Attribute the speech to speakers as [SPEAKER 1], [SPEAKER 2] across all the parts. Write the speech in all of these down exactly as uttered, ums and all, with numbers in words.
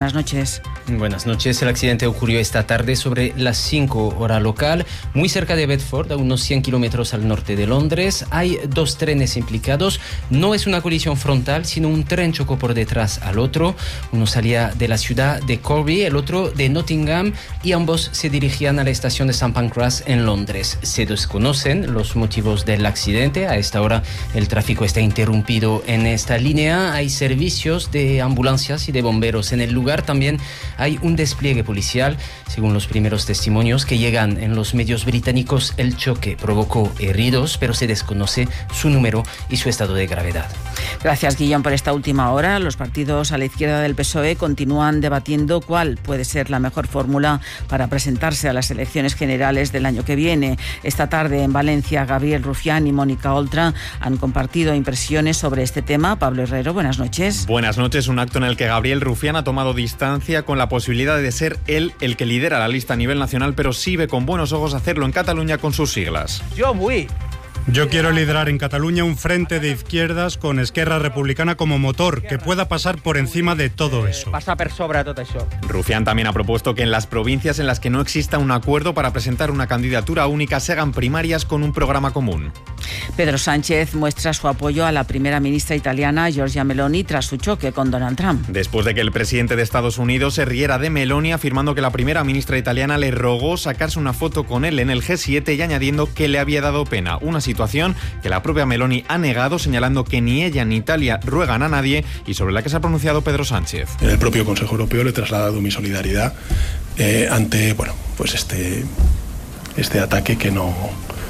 [SPEAKER 1] buenas noches.
[SPEAKER 2] Buenas noches. El accidente ocurrió esta tarde sobre las cinco hora local, muy cerca de Bedford, a unos cien kilómetros al norte de Londres. Hay dos trenes implicados. No es una colisión frontal, sino un tren chocó por detrás al otro. Uno salía de la ciudad de Corby, el otro de Nottingham, y ambos se dirigían a la estación de Saint Pancras en Londres. Se desconocen los motivos del accidente. A esta hora el tráfico está interrumpido en esta línea. Hay servicios de ambulancias y de bomberos en el lugar. También hay un despliegue policial. Según los primeros testimonios que llegan en los medios británicos, el choque provocó heridos, pero se desconoce su número y su estado de gravedad.
[SPEAKER 1] Gracias, Guillón, por esta última hora. Los partidos a la izquierda del P S O E continúan debatiendo cuál puede ser la mejor fórmula para presentarse a las elecciones generales del año que viene. Esta tarde en Valencia, Gabriel Rufián y Mónica Oltra han compartido impresiones sobre este tema. Pablo Herrero, buenas noches.
[SPEAKER 3] Buenas noches. Un acto en el que Gabriel Rufián ha tomado distancia con la posibilidad de ser él el que lidera la lista a nivel nacional, pero sí ve con buenos ojos hacerlo en Cataluña con sus siglas.
[SPEAKER 4] Yo muy...
[SPEAKER 5] Yo quiero liderar en Cataluña un frente de izquierdas con Esquerra Republicana como motor, que pueda pasar por encima de todo eso.
[SPEAKER 4] Passa per sobre tot això.
[SPEAKER 3] Rufián también ha propuesto que en las provincias en las que no exista un acuerdo para presentar una candidatura única se hagan primarias con un programa común.
[SPEAKER 1] Pedro Sánchez muestra su apoyo a la primera ministra italiana Giorgia Meloni tras su choque con Donald Trump.
[SPEAKER 3] Después de que el presidente de Estados Unidos se riera de Meloni afirmando que la primera ministra italiana le rogó sacarse una foto con él en el G siete y añadiendo que le había dado pena. Una situación que la propia Meloni ha negado, señalando que ni ella ni Italia ruegan a nadie y sobre la que se ha pronunciado Pedro Sánchez.
[SPEAKER 6] En el propio Consejo Europeo le he trasladado mi solidaridad eh, ante bueno, pues este, este ataque que no,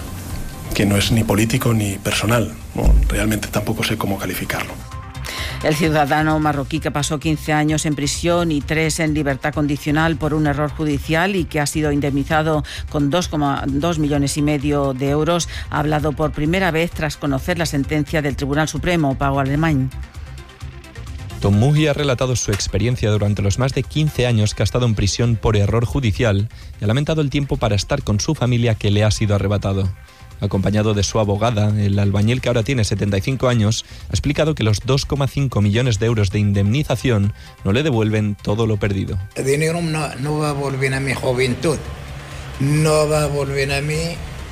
[SPEAKER 6] que no es ni político ni personal. ¿no? Realmente tampoco sé cómo calificarlo.
[SPEAKER 1] El ciudadano marroquí que pasó quince años en prisión y tres en libertad condicional por un error judicial y que ha sido indemnizado con dos coma dos millones y medio de euros ha hablado por primera vez tras conocer la sentencia del Tribunal Supremo. Pago Alemán.
[SPEAKER 7] Tom Muhi ha relatado su experiencia durante los más de quince años que ha estado en prisión por error judicial y ha lamentado el tiempo para estar con su familia que le ha sido arrebatado. Acompañado de su abogada, el albañil, que ahora tiene setenta y cinco años, ha explicado que los dos coma cinco millones de euros de indemnización no le devuelven todo lo perdido.
[SPEAKER 8] El dinero no, no va a volver a mi juventud, no va a volver a mí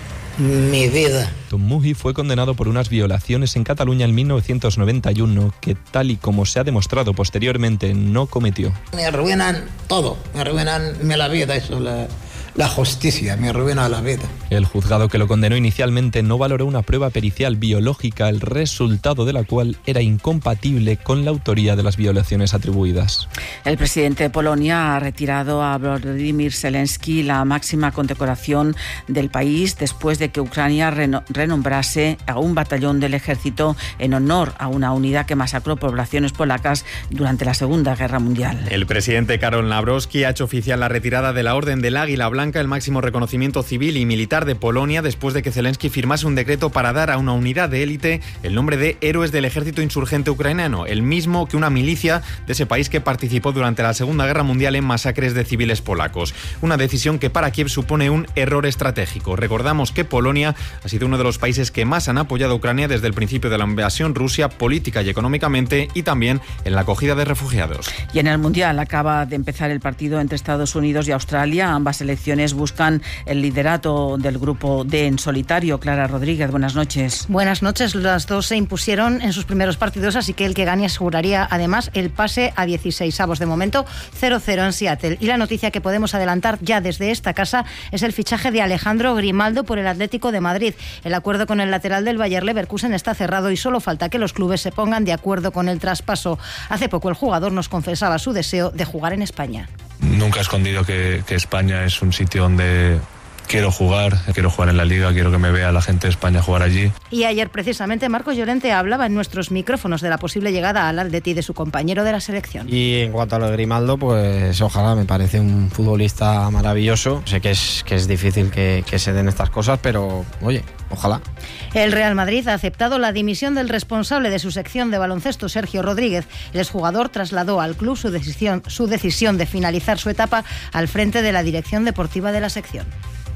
[SPEAKER 8] mi vida.
[SPEAKER 7] Tom Muhi fue condenado por unas violaciones en Cataluña en mil novecientos noventa y uno que, tal y como se ha demostrado posteriormente, no cometió.
[SPEAKER 8] Me arruinan todo, me arruinan la vida, eso la... La justicia me arruina la vida.
[SPEAKER 7] El juzgado que lo condenó inicialmente no valoró una prueba pericial biológica, el resultado de la cual era incompatible con la autoría de las violaciones atribuidas.
[SPEAKER 1] El presidente de Polonia ha retirado a Volodymyr Zelensky la máxima condecoración del país después de que Ucrania reno- renombrase a un batallón del ejército en honor a una unidad que masacró poblaciones polacas durante la Segunda Guerra Mundial.
[SPEAKER 3] El presidente Karol Nawrocki ha hecho oficial la retirada de la Orden del Águila Blanca, el máximo reconocimiento civil y militar de Polonia, después de que Zelensky firmase un decreto para dar a una unidad de élite el nombre de Héroes del Ejército Insurgente Ucraniano, el mismo que una milicia de ese país que participó durante la Segunda Guerra Mundial en masacres de civiles polacos. Una decisión que para Kiev supone un error estratégico. Recordamos que Polonia ha sido uno de los países que más han apoyado a Ucrania desde el principio de la invasión rusa, política y económicamente, y también en la acogida de refugiados.
[SPEAKER 1] Y en el Mundial acaba de empezar el partido entre Estados Unidos y Australia. Ambas selecciones buscan el liderato del grupo D en solitario. Clara Rodríguez, buenas noches.
[SPEAKER 9] Buenas noches. Las dos se impusieron en sus primeros partidos, así que el que gane aseguraría además el pase a dieciseisavos. De momento, cero cero en Seattle. Y la noticia que podemos adelantar ya desde esta casa es el fichaje de Alejandro Grimaldo por el Atlético de Madrid. El acuerdo con el lateral del Bayer Leverkusen está cerrado y solo falta que los clubes se pongan de acuerdo con el traspaso. Hace poco el jugador nos confesaba su deseo de jugar en España.
[SPEAKER 10] Nunca he escondido que, que España es un sitio donde quiero jugar, quiero jugar en la Liga, quiero que me vea la gente de España jugar allí.
[SPEAKER 9] Y ayer precisamente Marcos Llorente hablaba en nuestros micrófonos de la posible llegada al Atleti de su compañero de la selección.
[SPEAKER 11] Y en cuanto a lo de Grimaldo, pues ojalá, me parece un futbolista maravilloso. Sé que es, que es difícil que, que se den estas cosas, pero oye, ojalá.
[SPEAKER 9] El Real Madrid ha aceptado la dimisión del responsable de su sección de baloncesto, Sergio Rodríguez. El exjugador trasladó al club su decisión, su decisión de finalizar su etapa al frente de la dirección deportiva de la sección.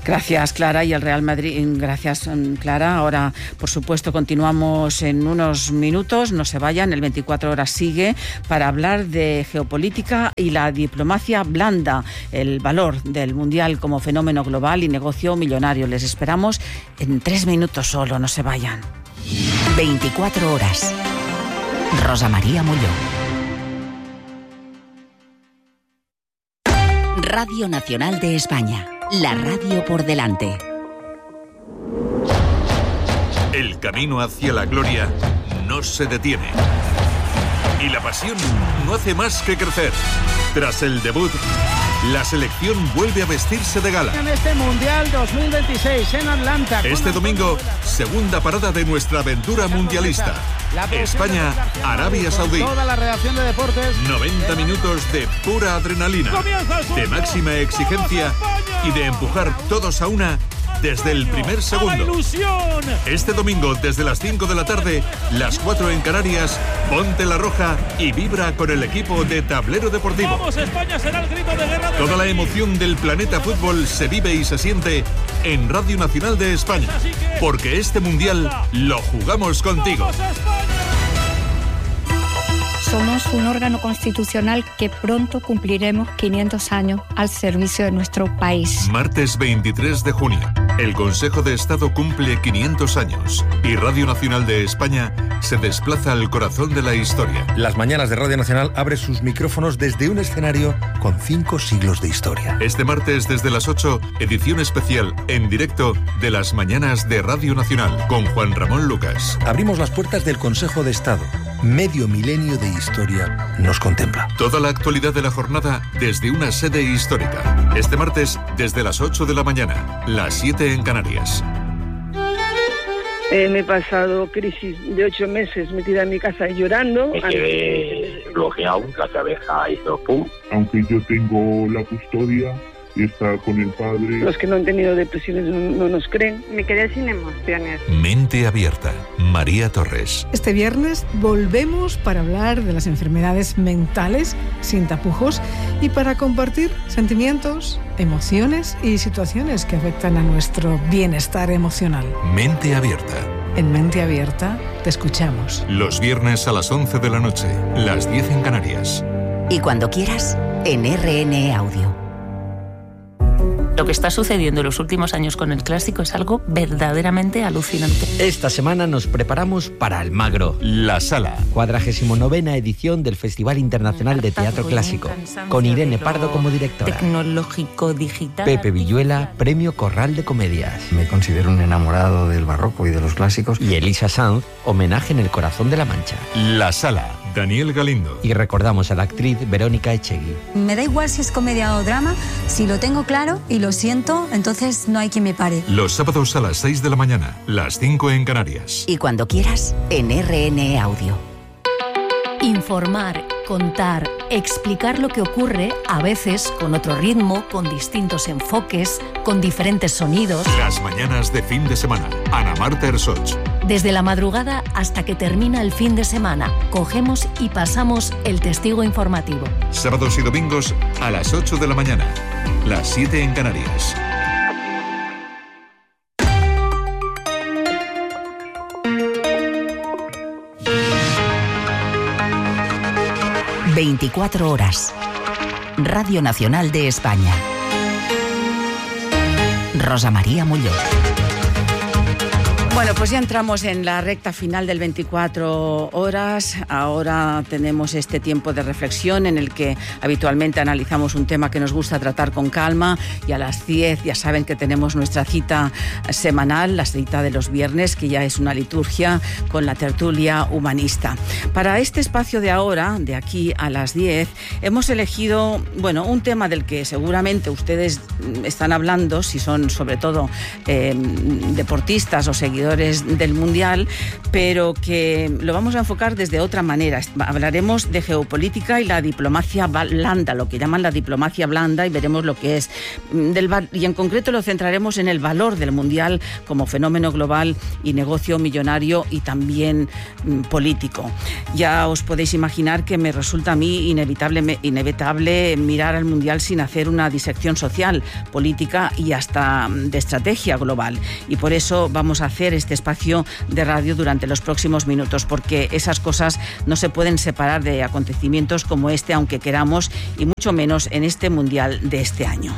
[SPEAKER 1] Gracias, Clara. Y el Real Madrid, gracias, Clara. Ahora, por supuesto, continuamos en unos minutos. No se vayan, el veinticuatro horas sigue para hablar de geopolítica y la diplomacia blanda, el valor del Mundial como fenómeno global y negocio millonario. Les esperamos en tres minutos solo, no se vayan.
[SPEAKER 4] veinticuatro horas. Rosa María Molló. Radio Nacional de España. La radio por delante.
[SPEAKER 12] El camino hacia la gloria no se detiene. Y la pasión no hace más que crecer. Tras el debut, la selección vuelve a vestirse de gala.
[SPEAKER 13] En este Mundial dos mil veintiséis en Atlanta.
[SPEAKER 12] Este domingo, segunda parada de nuestra aventura mundialista. España, Arabia Saudí.
[SPEAKER 13] Toda la redacción de deportes.
[SPEAKER 12] noventa minutos de pura adrenalina, de máxima exigencia y de empujar todos a una desde el primer segundo. Este domingo, desde las cinco de la tarde, las cuatro en Canarias, ponte la roja y vibra con el equipo de Tablero Deportivo.
[SPEAKER 13] Vamos, España será el grito de guerra.
[SPEAKER 12] Toda la emoción del planeta fútbol se vive y se siente en Radio Nacional de España, porque este Mundial lo jugamos contigo.
[SPEAKER 14] Somos un órgano constitucional que pronto cumpliremos quinientos años al servicio de nuestro país.
[SPEAKER 12] Martes veintitrés de junio, el Consejo de Estado cumple quinientos años y Radio Nacional de España se desplaza al corazón de la historia.
[SPEAKER 15] Las mañanas de Radio Nacional abre sus micrófonos desde un escenario con cinco siglos de historia.
[SPEAKER 12] Este martes desde las ocho, edición especial en directo de las mañanas de Radio Nacional con Juan Ramón Lucas.
[SPEAKER 15] Abrimos las puertas del Consejo de Estado. Medio milenio de historia nos contempla.
[SPEAKER 12] Toda la actualidad de la jornada desde una sede histórica. Este martes desde las ocho de la mañana, las siete en Canarias.
[SPEAKER 16] Eh, me he pasado crisis de ocho meses metida en mi casa llorando.
[SPEAKER 17] Me quedé bloqueado, la cabeza hizo pum.
[SPEAKER 18] Aunque yo tengo la custodia y está con el padre.
[SPEAKER 16] Los que no han tenido depresiones no, no nos creen.
[SPEAKER 19] Me quedé sin emociones.
[SPEAKER 12] Mente abierta. María Torres.
[SPEAKER 20] Este viernes volvemos para hablar de las enfermedades mentales sin tapujos y para compartir sentimientos, emociones y situaciones que afectan a nuestro bienestar emocional.
[SPEAKER 12] Mente abierta.
[SPEAKER 20] En Mente Abierta te escuchamos.
[SPEAKER 12] Los viernes a las once de la noche, las diez en Canarias.
[SPEAKER 4] Y cuando quieras, en R N E Audio.
[SPEAKER 21] Lo que está sucediendo en los últimos años con el clásico es algo verdaderamente alucinante.
[SPEAKER 22] Esta semana nos preparamos para Almagro.
[SPEAKER 12] La Sala.
[SPEAKER 22] cuadragésimo novena edición del Festival Internacional de Teatro Clásico, con Irene Pardo como directora.
[SPEAKER 21] Tecnológico, digital.
[SPEAKER 22] Pepe Villuela, Premio Corral de Comedias.
[SPEAKER 23] Me considero un enamorado del barroco y de los clásicos.
[SPEAKER 22] Y Elisa Sanz, homenaje en el corazón de la Mancha.
[SPEAKER 12] La Sala. Daniel Galindo.
[SPEAKER 22] Y recordamos a la actriz Verónica Echegui.
[SPEAKER 24] Me da igual si es comedia o drama, si lo tengo claro y lo siento, entonces no hay quien me pare.
[SPEAKER 12] Los sábados a las seis de la mañana, las cinco en Canarias.
[SPEAKER 4] Y cuando quieras, en R N E Audio.
[SPEAKER 25] Informar, contar, explicar lo que ocurre, a veces con otro ritmo, con distintos enfoques, con diferentes sonidos.
[SPEAKER 12] Las mañanas de fin de semana. Ana Marta Ersoch.
[SPEAKER 25] Desde la madrugada hasta que termina el fin de semana, cogemos y pasamos el testigo informativo.
[SPEAKER 12] Sábados y domingos a las ocho de la mañana, las siete en Canarias.
[SPEAKER 4] veinticuatro horas. Radio Nacional de España. Rosa María Molló.
[SPEAKER 1] Bueno, pues ya entramos en la recta final del veinticuatro horas. Ahora tenemos este tiempo de reflexión en el que habitualmente analizamos un tema que nos gusta tratar con calma, y a las diez ya saben que tenemos nuestra cita semanal, la cita de los viernes, que ya es una liturgia con la tertulia humanista. Para este espacio de ahora, de aquí a las diez, hemos elegido, bueno, un tema del que seguramente ustedes están hablando, si son sobre todo eh, deportistas o seguidores seguidores del Mundial, pero que lo vamos a enfocar desde otra manera. Hablaremos de geopolítica y la diplomacia blanda, lo que llaman la diplomacia blanda, y veremos lo que es. Del, y en concreto lo centraremos en el valor del Mundial como fenómeno global y negocio millonario y también mm, político. Ya os podéis imaginar que me resulta a mí inevitable, inevitable mirar al Mundial sin hacer una disección social, política y hasta de estrategia global. Y por eso vamos a hacer este espacio de radio durante los próximos minutos, porque esas cosas no se pueden separar de acontecimientos como este, aunque queramos, y mucho menos en este Mundial de este año.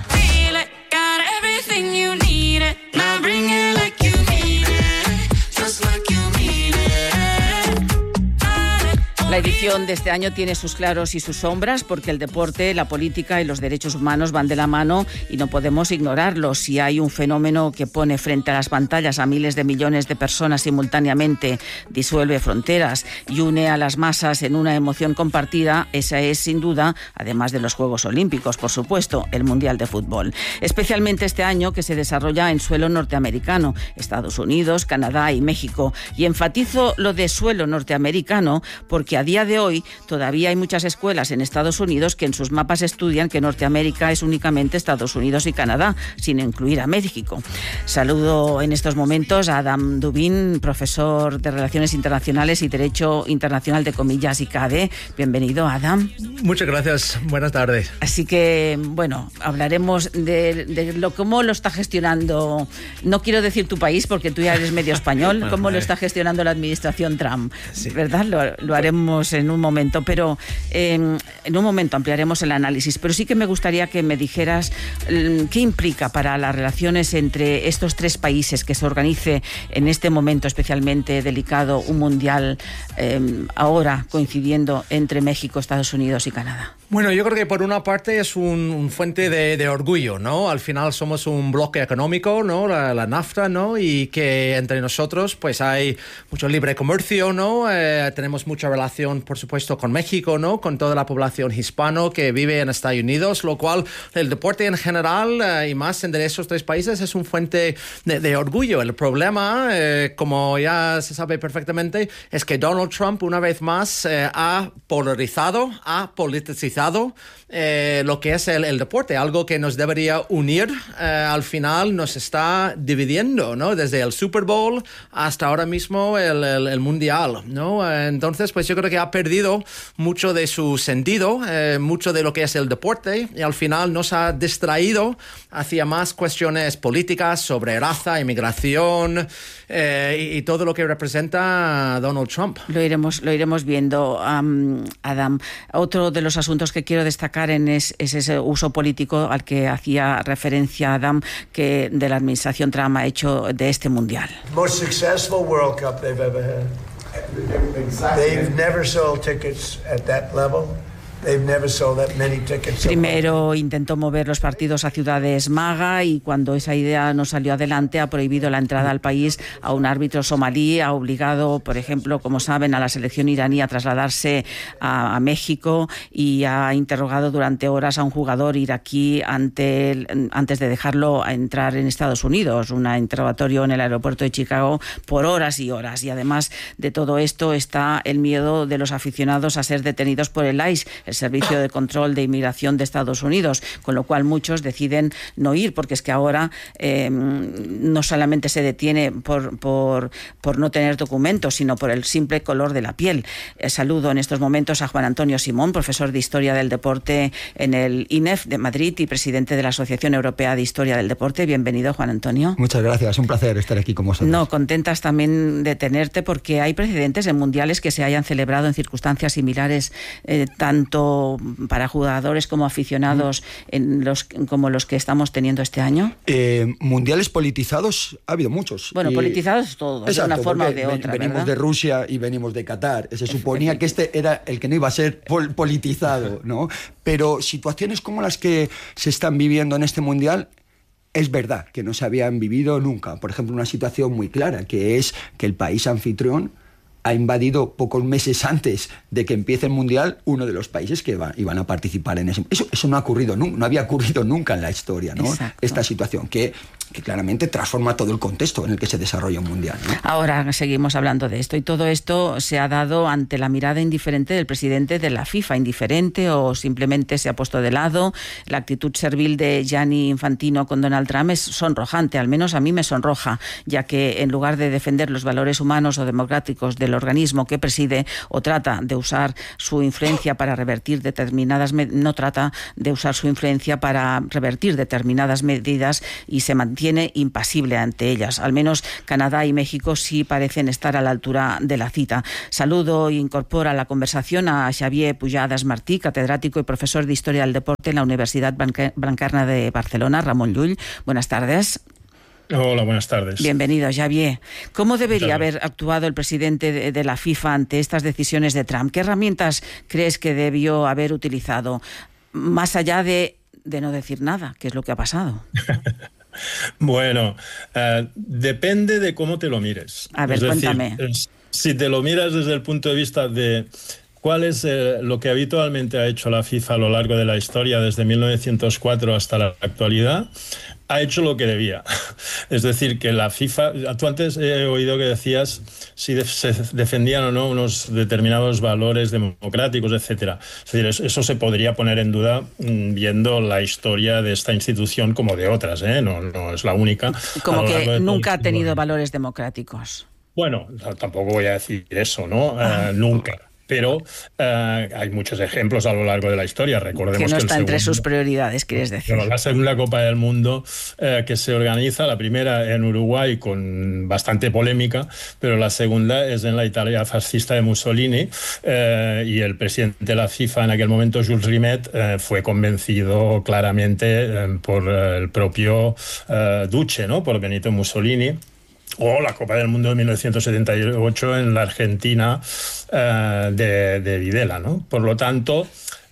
[SPEAKER 1] La edición de este año tiene sus claros y sus sombras, porque el deporte, la política y los derechos humanos van de la mano y no podemos ignorarlos. Si hay un fenómeno que pone frente a las pantallas a miles de millones de personas simultáneamente, disuelve fronteras y une a las masas en una emoción compartida, esa es sin duda, además de los Juegos Olímpicos, por supuesto, el Mundial de Fútbol. Especialmente este año, que se desarrolla en suelo norteamericano, Estados Unidos, Canadá y México. Y enfatizo lo de suelo norteamericano porque a día de hoy todavía hay muchas escuelas en Estados Unidos que en sus mapas estudian que Norteamérica es únicamente Estados Unidos y Canadá, sin incluir a México. Saludo en estos momentos a Adam Dubin, profesor de Relaciones Internacionales y Derecho Internacional de Comillas I C A D E. Bienvenido, Adam.
[SPEAKER 2] Muchas gracias. Buenas tardes.
[SPEAKER 1] Así que, bueno, hablaremos de, de lo, cómo lo está gestionando, no quiero decir tu país porque tú ya eres medio español, bueno, cómo lo está gestionando la administración Trump, sí. ¿Verdad? Lo, lo haremos en un momento, pero eh, en un momento ampliaremos el análisis, pero sí que me gustaría que me dijeras eh, qué implica para las relaciones entre estos tres países que se organice en este momento especialmente delicado un mundial eh, ahora coincidiendo entre México, Estados Unidos y Canadá.
[SPEAKER 2] Bueno, yo creo que por una parte es un, un fuente de, de orgullo, ¿no? Al final somos un bloque económico, ¿no? La, la NAFTA, ¿no? Y que entre nosotros pues hay mucho libre comercio, ¿no? Eh, tenemos mucha relación, por supuesto, con México, ¿no? Con toda la población hispano que vive en Estados Unidos, lo cual el deporte en general eh, y más entre esos tres países es un fuente de, de orgullo. El problema, eh, como ya se sabe perfectamente, es que Donald Trump una vez más eh, ha polarizado, ha politizado Eh, lo que es el, el deporte, algo que nos debería unir, eh, al final nos está dividiendo, ¿no? Desde el Super Bowl hasta ahora mismo el, el, el Mundial, ¿no? Eh, entonces, pues yo creo que ha perdido mucho de su sentido, eh, mucho de lo que es el deporte, y al final nos ha distraído hacia más cuestiones políticas sobre raza, inmigración eh, y, y todo lo que representa Donald Trump.
[SPEAKER 1] Lo iremos, lo iremos viendo, um, Adam. Otro de los asuntos que quiero destacar en es, es ese uso político al que hacía referencia Adam, que de la administración Trump ha hecho de este mundial.
[SPEAKER 5] Most successful World Cup they've ever had. They've never sold tickets at that level.
[SPEAKER 1] Primero intentó mover los partidos a ciudades maga y cuando esa idea no salió adelante ha prohibido la entrada al país a un árbitro somalí, ha obligado, por ejemplo, como saben, a la selección iraní a trasladarse a, a México y ha interrogado durante horas a un jugador iraquí ante el, antes de dejarlo entrar en Estados Unidos, un interrogatorio en el aeropuerto de Chicago por horas y horas. Y además de todo esto está el miedo de los aficionados a ser detenidos por el I C E, el Servicio de Control de Inmigración de Estados Unidos, con lo cual muchos deciden no ir, porque es que ahora eh, no solamente se detiene por, por, por no tener documentos, sino por el simple color de la piel. Eh, saludo en estos momentos a Juan Antonio Simón, profesor de Historia del Deporte en el I N E F de Madrid y presidente de la Asociación Europea de Historia del Deporte. Bienvenido, Juan Antonio.
[SPEAKER 6] Muchas gracias, un placer estar aquí con vosotros.
[SPEAKER 1] No, contentas también de tenerte porque hay precedentes en mundiales que se hayan celebrado en circunstancias similares, eh, tanto para jugadores como aficionados en los, como los que estamos teniendo este año?
[SPEAKER 6] Eh, mundiales politizados ha habido muchos.
[SPEAKER 1] Bueno,
[SPEAKER 6] y...
[SPEAKER 1] politizados todos, exacto, de una forma o de otra,
[SPEAKER 6] venimos
[SPEAKER 1] ¿verdad?
[SPEAKER 6] de Rusia y venimos de Qatar. Se suponía que este era el que no iba a ser pol- politizado, ¿no? Pero situaciones como las que se están viviendo en este mundial es verdad que no se habían vivido nunca. Por ejemplo, una situación muy clara, que es que el país anfitrión ha invadido pocos meses antes de que empiece el Mundial uno de los países que va, iban a participar en ese. Eso, eso no ha ocurrido, no, no había ocurrido nunca en la historia, ¿no? Exacto. Esta situación, que, que claramente transforma todo el contexto en el que se desarrolla un mundial, ¿no?
[SPEAKER 1] Ahora seguimos hablando de esto, y todo esto se ha dado ante la mirada indiferente del presidente de la FIFA, indiferente o simplemente se ha puesto de lado. La actitud servil de Gianni Infantino con Donald Trump es sonrojante, al menos a mí me sonroja, ya que en lugar de defender los valores humanos o democráticos del organismo que preside, o trata de usar su influencia para revertir determinadas med- no trata de usar su influencia para revertir determinadas medidas y se mantiene impasible ante ellas. Al menos Canadá y México sí parecen estar a la altura de la cita. Saludo e incorpora a la conversación a Xavier Pujadas Martí, catedrático y profesor de Historia del Deporte en la Universidad Blanquerna de Barcelona. Ramón Llull, buenas tardes.
[SPEAKER 3] Hola, buenas tardes.
[SPEAKER 1] Bienvenido, Xavier. ¿Cómo debería haber actuado el presidente de, de la FIFA ante estas decisiones de Trump? ¿Qué herramientas crees que debió haber utilizado? Más allá de, de no decir nada, que es lo que ha pasado.
[SPEAKER 3] Bueno, uh, depende de cómo te lo mires.
[SPEAKER 1] A ver,
[SPEAKER 3] es decir,
[SPEAKER 1] cuéntame.
[SPEAKER 3] Si te lo miras desde el punto de vista de cuál es eh, lo que habitualmente ha hecho la FIFA a lo largo de la historia, desde mil novecientos cuatro hasta la actualidad, ha hecho lo que debía. Es decir, que la FIFA... Tú antes he oído que decías si de, se defendían o no unos determinados valores democráticos, etcétera. Es decir, eso, eso se podría poner en duda mmm, viendo la historia de esta institución como de otras, ¿eh? No, no es la única.
[SPEAKER 1] Como que nunca ha tenido valores democráticos.
[SPEAKER 3] Bueno, tampoco voy a decir eso, ¿no? Uh, nunca. Pero uh, hay muchos ejemplos a lo largo de la historia. Recordemos
[SPEAKER 1] que no está
[SPEAKER 3] que el
[SPEAKER 1] entre
[SPEAKER 3] segundo,
[SPEAKER 1] sus prioridades, quieres decir.
[SPEAKER 3] Bueno, la segunda Copa del Mundo uh, que se organiza, la primera en Uruguay con bastante polémica, pero la segunda es en la Italia fascista de Mussolini, uh, y el presidente de la FIFA en aquel momento, Jules Rimet, uh, fue convencido claramente uh, por uh, el propio uh, Duce, ¿no? Por Benito Mussolini. O la Copa del Mundo de mil novecientos setenta y ocho en la Argentina uh, de, de Videla, ¿no? Por lo tanto,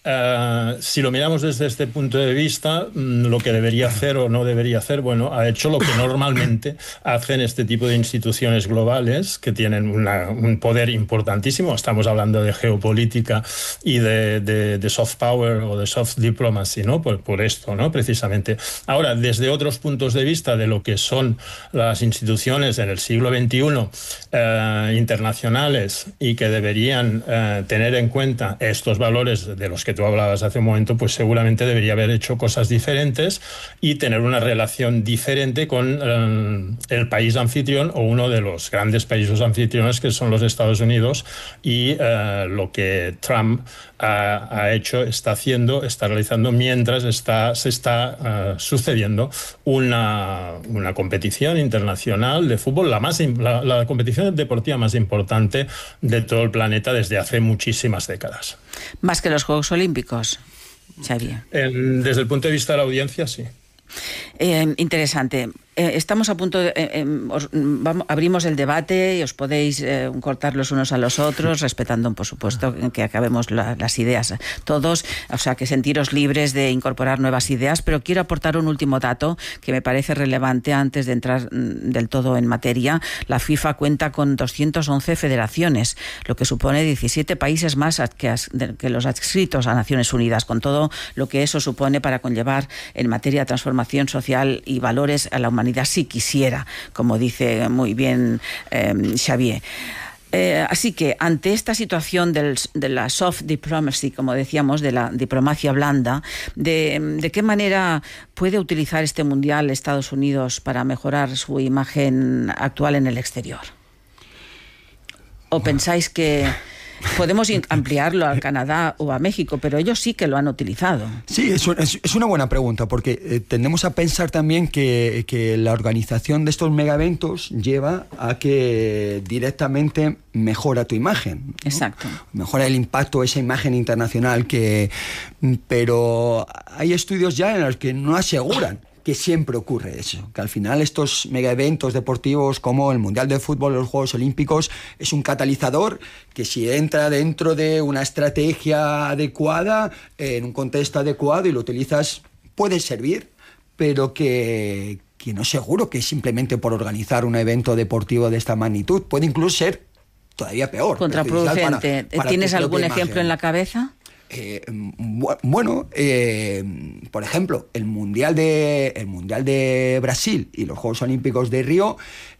[SPEAKER 3] uh, si lo miramos desde este punto de vista, mm, lo que debería hacer o no debería hacer, bueno, ha hecho lo que normalmente hacen este tipo de instituciones globales que tienen una, un poder importantísimo. Estamos hablando de geopolítica y de, de, de soft power o de soft diplomacy, ¿no? Por, por esto, ¿no? Precisamente. Ahora, desde otros puntos de vista de lo que son las instituciones en el siglo veintiuno eh, internacionales y que deberían eh, tener en cuenta estos valores de los que tú hablabas hace un momento, pues seguramente debería haber hecho cosas diferentes y tener una relación diferente con eh, el país anfitrión o uno de los grandes países anfitriones que son los Estados Unidos, y eh, lo que Trump ha, ha hecho, está haciendo, está realizando mientras está, se está uh, sucediendo una, una competición internacional de fútbol, la, más, la, la competición deportiva más importante de todo el planeta desde hace muchísimas décadas.
[SPEAKER 1] Más que los Juegos Olímpicos, Xavier.
[SPEAKER 3] En, desde el punto de vista de la audiencia, sí.
[SPEAKER 1] Eh, interesante. Eh, estamos a punto de... Eh, eh, os, vamos, abrimos el debate y os podéis eh, cortar los unos a los otros, respetando, por supuesto, que acabemos la, las ideas todos, o sea, que sentiros libres de incorporar nuevas ideas, pero quiero aportar un último dato que me parece relevante antes de entrar mm, del todo en materia. La FIFA cuenta con doscientas once federaciones, lo que supone diecisiete países más que, as, de, que los adscritos a Naciones Unidas, con todo lo que eso supone para conllevar en materia de transformación social y valores a la humanidad, si quisiera, como dice muy bien eh, Xavier. Eh, así que ante esta situación del, de la soft diplomacy, como decíamos, de la diplomacia blanda, de, ¿de qué manera puede utilizar este mundial Estados Unidos para mejorar su imagen actual en el exterior? ¿O pensáis que podemos ampliarlo a Canadá o a México, pero ellos sí que lo han utilizado?
[SPEAKER 6] Sí, es, es, es una buena pregunta, porque eh, tendemos a pensar también que, que la organización de estos megaeventos lleva a que directamente mejora tu imagen, ¿no?
[SPEAKER 1] Exacto.
[SPEAKER 6] Mejora el impacto, esa imagen internacional que... Pero hay estudios ya en los que no aseguran que siempre ocurre eso, que al final estos megaeventos deportivos como el Mundial de Fútbol o los Juegos Olímpicos es un catalizador que, si entra dentro de una estrategia adecuada, en un contexto adecuado y lo utilizas, puede servir, pero que, que no es seguro que simplemente por organizar un evento deportivo de esta magnitud, puede incluso ser todavía peor.
[SPEAKER 1] Contraproducente. Para, para ¿Tienes algún ejemplo imagen en la cabeza?
[SPEAKER 6] Eh, bueno, eh, por ejemplo, el mundial de el mundial de Brasil y los Juegos Olímpicos de Río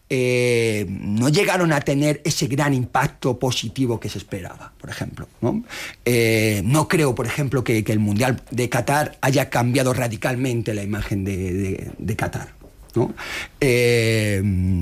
[SPEAKER 6] eh, no llegaron a tener ese gran impacto positivo que se esperaba, por ejemplo, ¿no? Eh, no creo, por ejemplo, que, que el mundial de Qatar haya cambiado radicalmente la imagen de, de, de Qatar, ¿no? Eh,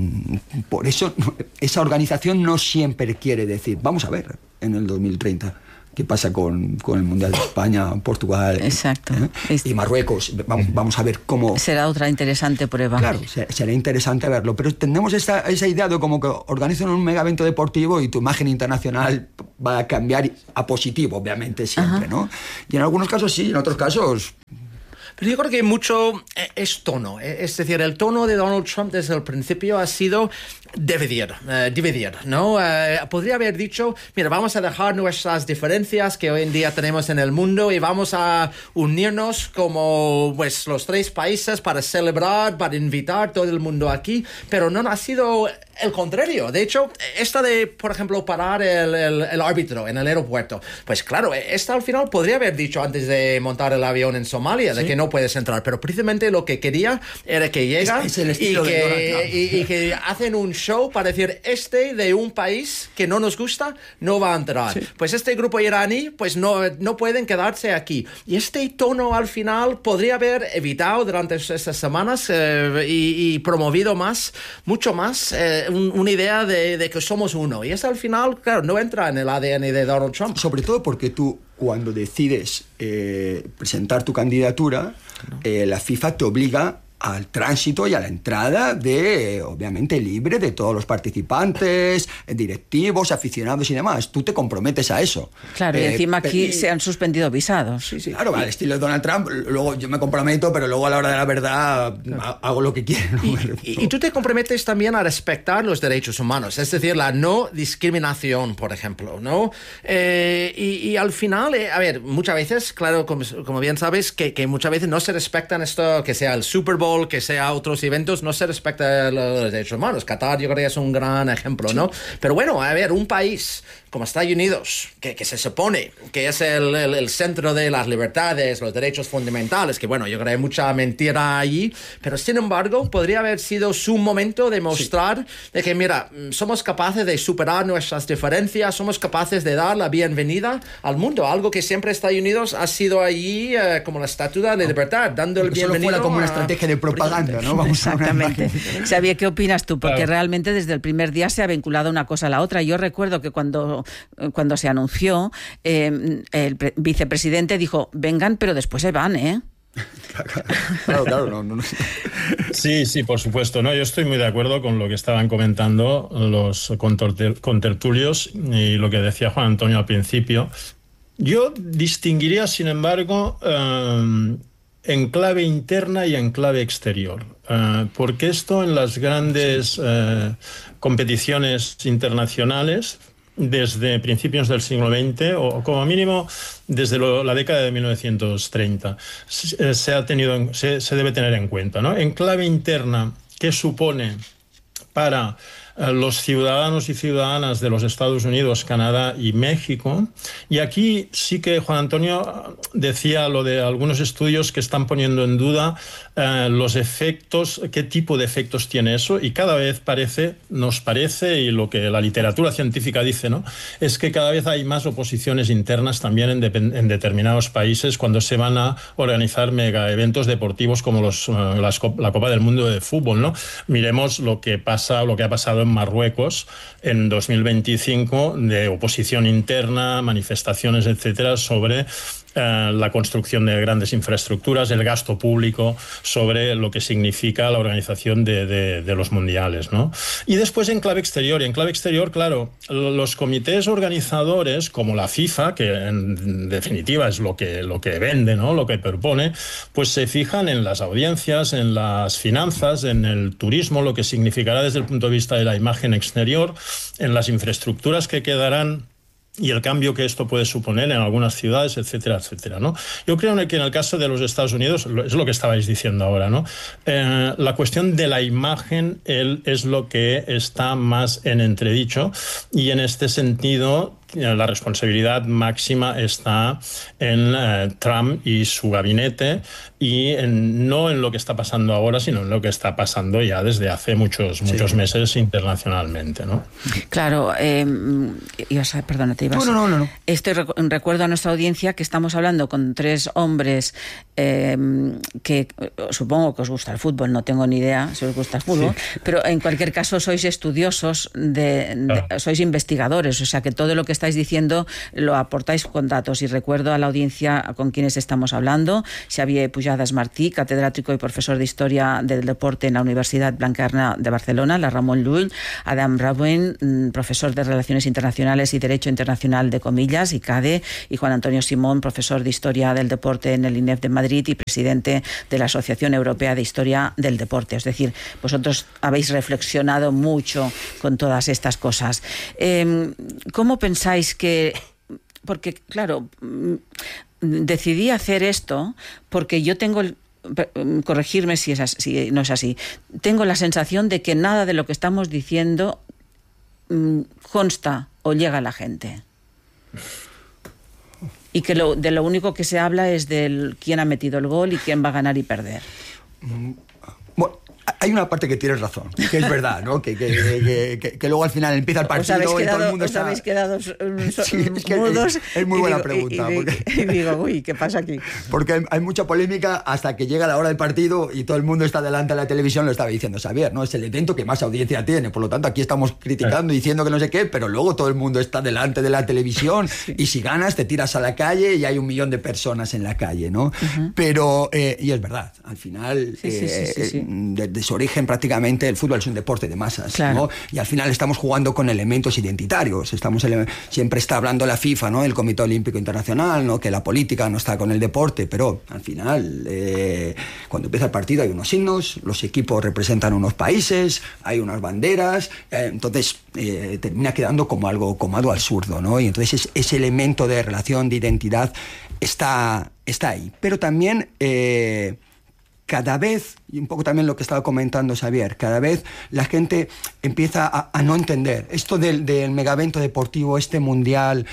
[SPEAKER 6] por eso esa organización no siempre quiere decir, vamos a ver en el dos mil treinta qué pasa con, con el Mundial de España, Portugal.
[SPEAKER 1] Exacto.
[SPEAKER 6] ¿eh? Y Marruecos. Vamos, vamos a ver cómo...
[SPEAKER 1] Será otra interesante prueba.
[SPEAKER 6] Claro, será interesante verlo. Pero tenemos esta, esa idea de como que organizan un mega evento deportivo y tu imagen internacional va a cambiar a positivo, obviamente, siempre, Ajá. ¿no? Y en algunos casos sí, en otros casos...
[SPEAKER 2] Pero yo creo que mucho es tono. Es decir, el tono de Donald Trump desde el principio ha sido dividir, uh, dividir, ¿no? Uh, podría haber dicho, mira, vamos a dejar nuestras diferencias que hoy en día tenemos en el mundo y vamos a unirnos como pues los tres países para celebrar, para invitar todo el mundo aquí, pero no ha sido el contrario. De hecho, esta de, por ejemplo, parar el, el, el árbitro en el aeropuerto, pues claro, esta al final podría haber dicho antes de montar el avión en Somalia, ¿sí? de que no puedes entrar, pero precisamente lo que quería era que llega
[SPEAKER 6] es, es
[SPEAKER 2] y, que, y, y que hacen un show para decir, este de un país que no nos gusta no va a entrar. Sí. Pues este grupo iraní, pues no, no pueden quedarse aquí. Y este tono al final podría haber evitado durante estas semanas eh, y, y promovido más, mucho más, eh, un, una idea de, de que somos uno. Y eso al final, claro, no entra en el A D N de Donald Trump.
[SPEAKER 6] Sobre todo porque tú, cuando decides eh, presentar tu candidatura, no. eh, la FIFA te obliga al tránsito y a la entrada de, obviamente, libre de todos los participantes, directivos, aficionados y demás. Tú te comprometes a eso.
[SPEAKER 1] Claro, eh, y encima aquí se han suspendido visados.
[SPEAKER 6] Sí, sí. Claro, al estilo de Donald Trump, luego yo me comprometo, pero luego a la hora de la verdad claro. hago lo que quiero.
[SPEAKER 2] Y, y, y tú te comprometes también a respetar los derechos humanos, es decir, la no discriminación, por ejemplo, ¿no? Eh, y, y al final, eh, a ver, muchas veces, claro, como, como bien sabes, que, que muchas veces no se respetan esto, que sea el Super Bowl, que sea otros eventos, no se respecta los derechos humanos. Qatar yo creo que es un gran ejemplo, ¿no? Sí. Pero bueno, a ver, un país como Estados Unidos, que, que se supone que es el, el, el centro de las libertades, los derechos fundamentales, que bueno, yo creo que hay mucha mentira allí, pero sin embargo podría haber sido su momento de mostrar sí. de que mira, somos capaces de superar nuestras diferencias, somos capaces de dar la bienvenida al mundo, algo que siempre Estados Unidos ha sido allí eh, como la estatua de libertad, dando el bienvenido.
[SPEAKER 6] Solo fuera como
[SPEAKER 2] a...
[SPEAKER 6] una estrategia de propaganda, ¿no? Vamos
[SPEAKER 1] Exactamente. Xavier, ¿qué opinas tú? Porque claro. realmente desde el primer día se ha vinculado una cosa a la otra. Yo recuerdo que cuando, cuando se anunció, eh, el pre- vicepresidente dijo, vengan, pero después se van, ¿eh?
[SPEAKER 6] Claro, claro, no, no, no.
[SPEAKER 3] Sí, sí, por supuesto. No, yo estoy muy de acuerdo con lo que estaban comentando los contertulios y lo que decía Juan Antonio al principio. Yo distinguiría, sin embargo, eh, en clave interna y en clave exterior. Uh, porque esto en las grandes uh, competiciones internacionales, desde principios del siglo veinte, o como mínimo desde lo, la década de mil novecientos treinta, se, se, ha tenido, se, se debe tener en cuenta, ¿no? En clave interna, ¿qué supone para los ciudadanos y ciudadanas de los Estados Unidos, Canadá y México? Y aquí sí que Juan Antonio decía lo de algunos estudios que están poniendo en duda eh, los efectos, qué tipo de efectos tiene eso, y cada vez parece, nos parece, y lo que la literatura científica dice, ¿no?, es que cada vez hay más oposiciones internas también en, de, en determinados países cuando se van a organizar mega eventos deportivos como los, uh, las, la Copa del Mundo de Fútbol, ¿no? Miremos lo que pasa, lo que ha pasado en Marruecos en dos mil veinticinco, de oposición interna, manifestaciones, etcétera, sobre eh, la construcción de grandes infraestructuras, el gasto público, sobre lo que significa la organización de, de, de los mundiales, ¿no? Y después en clave exterior, y en clave exterior, claro, los comités organizadores, como la FIFA, que en definitiva es lo que, lo que vende, ¿no?, lo que propone, pues se fijan en las audiencias, en las finanzas, en el turismo, lo que significará desde el punto de vista de la imagen exterior, en las infraestructuras que quedarán y el cambio que esto puede suponer en algunas ciudades, etcétera, etcétera, ¿no? Yo creo que en el caso de los Estados Unidos, es lo que estabais diciendo ahora, ¿no? Eh, la cuestión de la imagen él, es lo que está más en entredicho, y en este sentido la responsabilidad máxima está en eh, Trump y su gabinete, y en, no en lo que está pasando ahora, sino en lo que está pasando ya desde hace muchos, muchos sí. meses internacionalmente, ¿no?
[SPEAKER 1] Claro, eh, ibas a, perdona, te ibas.
[SPEAKER 6] No, no, no, no.
[SPEAKER 1] Estoy recuerdo a nuestra audiencia que estamos hablando con tres hombres eh, que supongo que os gusta el fútbol, no tengo ni idea si os gusta el fútbol, sí. pero en cualquier caso sois estudiosos, de, de, ah. sois investigadores, o sea que todo lo que estáis diciendo lo aportáis con datos. Y recuerdo a la audiencia con quienes estamos hablando: Xavier Pujadas Martí, catedrático y profesor de Historia del Deporte en la Universidad Blanquerna de Barcelona, la Ramon Llull; Adam Rabuen, profesor de Relaciones Internacionales y Derecho Internacional de Comillas, I C A D E; y Juan Antonio Simón, profesor de Historia del Deporte en el I N E F de Madrid y presidente de la Asociación Europea de Historia del Deporte. Es decir, vosotros habéis reflexionado mucho con todas estas cosas. Eh, ¿Cómo pensáis que...? Porque, claro, decidí hacer esto porque yo tengo... El, corregirme si, es así, si no es así. Tengo la sensación de que nada de lo que estamos diciendo mmm, consta o llega a la gente. Y que lo, de lo único que se habla es de quién ha metido el gol y quién va a ganar y perder.
[SPEAKER 6] Bueno, hay una parte que tienes razón, que es verdad, ¿no? Que, que, que, que, que luego al final empieza el partido
[SPEAKER 1] quedado,
[SPEAKER 6] y todo el mundo
[SPEAKER 1] os
[SPEAKER 6] está...
[SPEAKER 1] habéis quedado so,
[SPEAKER 6] sí, es que
[SPEAKER 1] mudos.
[SPEAKER 6] Es muy buena
[SPEAKER 1] digo,
[SPEAKER 6] pregunta.
[SPEAKER 1] Y, y,
[SPEAKER 6] porque...
[SPEAKER 1] y digo, uy, ¿qué pasa aquí?
[SPEAKER 6] Porque hay, hay mucha polémica hasta que llega la hora del partido y todo el mundo está delante de la televisión, lo estaba diciendo Xavier, ¿no? Es el evento que más audiencia tiene, por lo tanto aquí estamos criticando y diciendo que no sé qué, pero luego todo el mundo está delante de la televisión sí. y si ganas te tiras a la calle y hay un millón de personas en la calle, ¿no? Uh-huh. Pero, eh, y es verdad, al final, sí, sí, eh, sí, sí, sí. desde su origen prácticamente el fútbol es un deporte de masas, claro. ¿no? Y al final estamos jugando con elementos identitarios. Estamos ele- siempre está hablando la FIFA, ¿no? El Comité Olímpico Internacional, ¿no? Que la política no está con el deporte, pero al final, eh, cuando empieza el partido hay unos himnos, los equipos representan unos países, hay unas banderas, eh, entonces eh, termina quedando como algo, como algo absurdo, ¿no? Y entonces es, ese elemento de relación, de identidad, está, está ahí. Pero también... Eh, cada vez, y un poco también lo que estaba comentando Xavier, cada vez la gente empieza a, a no entender esto del, del megavento deportivo, este mundial,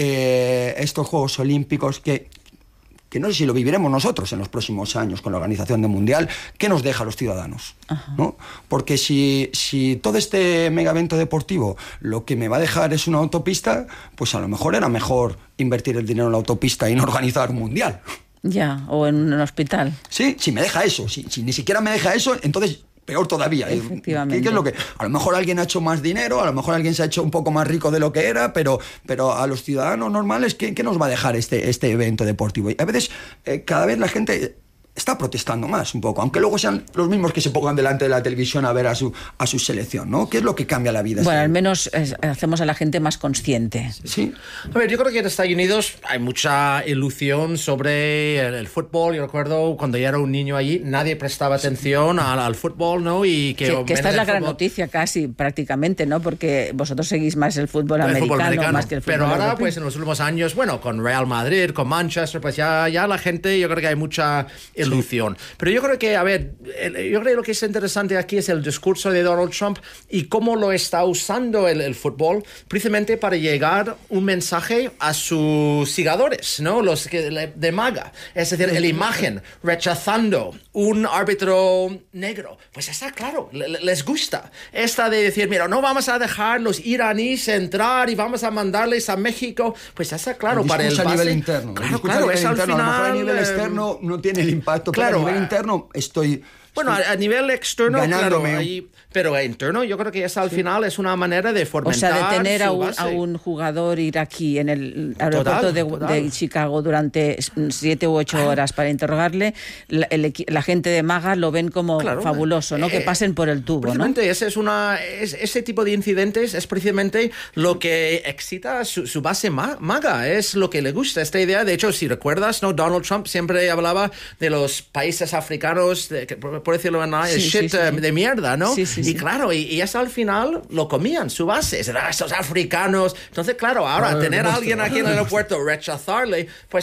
[SPEAKER 6] eh, estos Juegos Olímpicos, que, que no sé si lo viviremos nosotros en los próximos años con la organización del mundial, ¿qué nos deja a los ciudadanos? ¿No? Porque si, si todo este megavento deportivo lo que me va a dejar es una autopista, pues a lo mejor era mejor invertir el dinero en la autopista y no organizar un mundial.
[SPEAKER 1] Ya, o en un hospital.
[SPEAKER 6] Sí, si me deja eso, si, si ni siquiera me deja eso, entonces peor todavía.
[SPEAKER 1] Efectivamente.
[SPEAKER 6] ¿Qué, qué es lo que? A lo mejor alguien ha hecho más dinero, a lo mejor alguien se ha hecho un poco más rico de lo que era, pero, pero a los ciudadanos normales, ¿qué, qué nos va a dejar este, este evento deportivo? Y a veces, eh, cada vez la gente está protestando más un poco, aunque luego sean los mismos que se pongan delante de la televisión a ver a su, a su selección, ¿no? ¿Qué es lo que cambia la vida?
[SPEAKER 1] Bueno, al menos eh, hacemos a la gente más consciente.
[SPEAKER 6] Sí.
[SPEAKER 2] A ver, yo creo que en Estados Unidos hay mucha ilusión sobre el, el fútbol. Yo recuerdo cuando yo era un niño allí, nadie prestaba atención al, al fútbol, ¿no? Y que,
[SPEAKER 1] que, que esta es la gran
[SPEAKER 2] fútbol...
[SPEAKER 1] noticia casi, prácticamente, ¿no? Porque vosotros seguís más el fútbol,
[SPEAKER 2] el
[SPEAKER 1] americano,
[SPEAKER 2] fútbol americano,
[SPEAKER 1] más que el fútbol
[SPEAKER 2] pero ahora,
[SPEAKER 1] europeo.
[SPEAKER 2] pues en los últimos años, bueno, con Real Madrid, con Manchester, pues ya, ya la gente, yo creo que hay mucha ilusión. Sí. Pero yo creo que, a ver, yo creo que lo que es interesante aquí es el discurso de Donald Trump y cómo lo está usando el, el fútbol precisamente para llegar un mensaje a sus seguidores, ¿no? Los que, de MAGA. Es decir, la imagen rechazando un árbitro negro. Pues está claro, les gusta. Esta de decir, mira, no vamos a dejar los iraníes entrar y vamos a mandarles a México. Pues está claro
[SPEAKER 6] el
[SPEAKER 2] para el base.
[SPEAKER 6] a nivel interno.
[SPEAKER 2] Claro, claro, es al
[SPEAKER 6] interno.
[SPEAKER 2] final...
[SPEAKER 6] A lo mejor a nivel externo no tiene el impacto,
[SPEAKER 2] claro,
[SPEAKER 6] pero a nivel interno estoy...
[SPEAKER 2] Bueno, a, a nivel externo,
[SPEAKER 6] ganándome.
[SPEAKER 2] claro, ahí, pero a interno yo creo que eso al sí. final es una manera de fomentar.
[SPEAKER 1] O sea, de tener a un,
[SPEAKER 2] base.
[SPEAKER 1] a un jugador iraquí en el aeropuerto
[SPEAKER 2] total,
[SPEAKER 1] de,
[SPEAKER 2] total.
[SPEAKER 1] de Chicago durante siete u ocho horas para interrogarle, la, el, la gente de MAGA lo ven como claro, fabuloso, ¿no? Eh, que pasen por el tubo, ¿no?
[SPEAKER 2] Ese, es una, es, ese tipo de incidentes es precisamente lo que excita su, su base MAGA, es lo que le gusta, esta idea. De hecho, si recuerdas, ¿no? Donald Trump siempre hablaba de los países africanos, de, por decirlo en sí, shit sí, sí. de mierda, ¿no?
[SPEAKER 1] Sí, sí,
[SPEAKER 2] y
[SPEAKER 1] sí.
[SPEAKER 2] claro, y, y eso al final lo comían, su base, estos africanos. Entonces, claro, ahora
[SPEAKER 6] a ver,
[SPEAKER 2] tener a
[SPEAKER 6] muestra.
[SPEAKER 2] alguien aquí en el aeropuerto, rechazarle, pues es,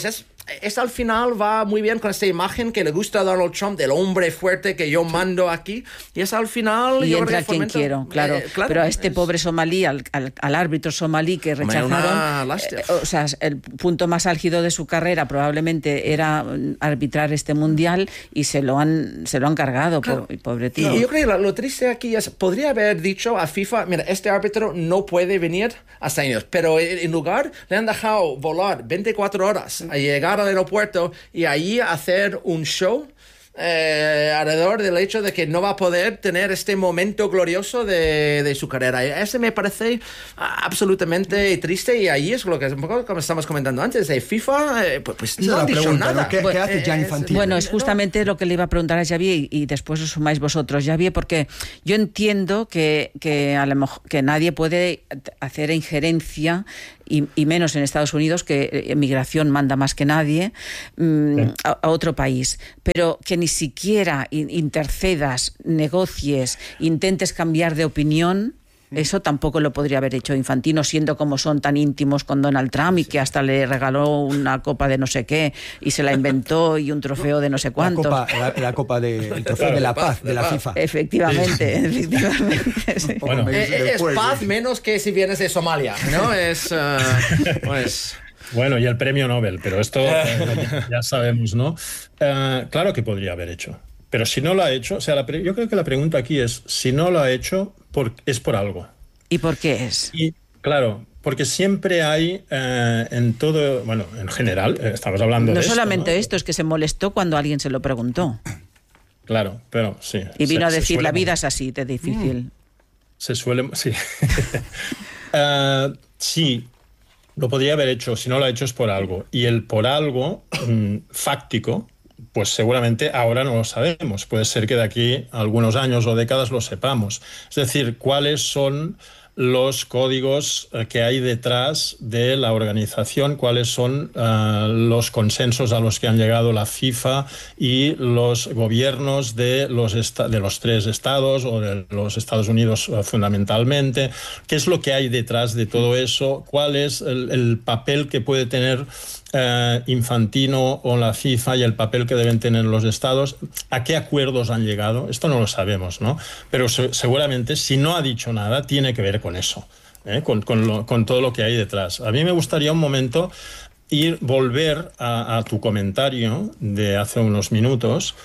[SPEAKER 2] es al final va muy bien con esta imagen que le gusta a Donald Trump del hombre fuerte que yo mando aquí, y es al final...
[SPEAKER 1] Y
[SPEAKER 2] yo
[SPEAKER 1] entra
[SPEAKER 2] creo que
[SPEAKER 1] quien
[SPEAKER 2] fomenta,
[SPEAKER 1] quiero, claro.
[SPEAKER 2] Eh, claro.
[SPEAKER 1] Pero a este es... pobre somalí, al, al, al árbitro somalí que rechazaron, eh, o sea, el punto más álgido de su carrera probablemente era arbitrar este mundial y se lo han, se lo han cargado, claro. po, pobre tío.
[SPEAKER 2] Y yo creo que lo, lo triste aquí es, podría haber dicho a FIFA, mira, este árbitro no puede venir a Estados Unidos, pero en lugar le han dejado volar veinticuatro horas a llegar al aeropuerto y ahí hacer un show eh, alrededor del hecho de que no va a poder tener este momento glorioso de, de su carrera. Ese me parece absolutamente triste, y ahí es lo que un poco como estamos comentando antes, de FIFA eh, pues, pues no han dicho pregunta, nada.
[SPEAKER 6] ¿no? ¿Qué, ¿Qué hace Gianni Infantino?
[SPEAKER 1] Bueno, es justamente lo que le iba a preguntar a Xavier, y, y después os sumáis vosotros, Xavier, porque yo entiendo que, que, a lo mejor, que nadie puede hacer injerencia, y, y menos en Estados Unidos, que migración manda más que nadie, mmm, sí. a, a otro país, pero que ni siquiera intercedas, negocies, intentes cambiar de opinión. Eso tampoco lo podría haber hecho Infantino, siendo como son tan íntimos con Donald Trump, y que hasta le regaló una copa de no sé qué y se la inventó, y un trofeo de no sé cuántos.
[SPEAKER 6] La copa, la, la copa de, el trofeo de la paz, de la FIFA.
[SPEAKER 1] Efectivamente, sí. efectivamente. Sí.
[SPEAKER 2] Bueno, es, es paz menos que si vienes de Somalia, ¿no? Es, uh, pues...
[SPEAKER 3] Bueno, y el premio Nobel, pero esto eh, ya sabemos, ¿no? Uh, claro que podría haber hecho. Pero si no lo ha hecho, o sea, la pre- yo creo que la pregunta aquí es, si no lo ha hecho, por, es por algo.
[SPEAKER 1] ¿Y por qué es?
[SPEAKER 3] Y, claro, porque siempre hay eh, en todo, bueno, en general, eh, estamos hablando
[SPEAKER 1] no
[SPEAKER 3] de esto,
[SPEAKER 1] solamente
[SPEAKER 3] ¿no?
[SPEAKER 1] esto, es que se molestó cuando alguien se lo preguntó.
[SPEAKER 3] Claro, pero sí.
[SPEAKER 1] Y vino
[SPEAKER 3] se,
[SPEAKER 1] a decir, la vida
[SPEAKER 3] mover.
[SPEAKER 1] es así, de difícil. Mm.
[SPEAKER 3] Se suele, sí. uh, sí, lo podría haber hecho, si no lo ha hecho es por algo. Y el por algo mm, fáctico, pues seguramente ahora no lo sabemos. Puede ser que de aquí a algunos años o décadas lo sepamos. Es decir, cuáles son los códigos que hay detrás de la organización, cuáles son uh, los consensos a los que han llegado la FIFA y los gobiernos de los, esta- de los tres estados o de los Estados Unidos uh, fundamentalmente, qué es lo que hay detrás de todo eso, cuál es el, el papel que puede tener Uh, Infantino o la FIFA y el papel que deben tener los estados, a qué acuerdos han llegado, esto no lo sabemos, ¿no? Pero se- seguramente si no ha dicho nada tiene que ver con eso, ¿eh? con, con, lo, con todo lo que hay detrás. A mí me gustaría un momento ir, volver a, a tu comentario de hace unos minutos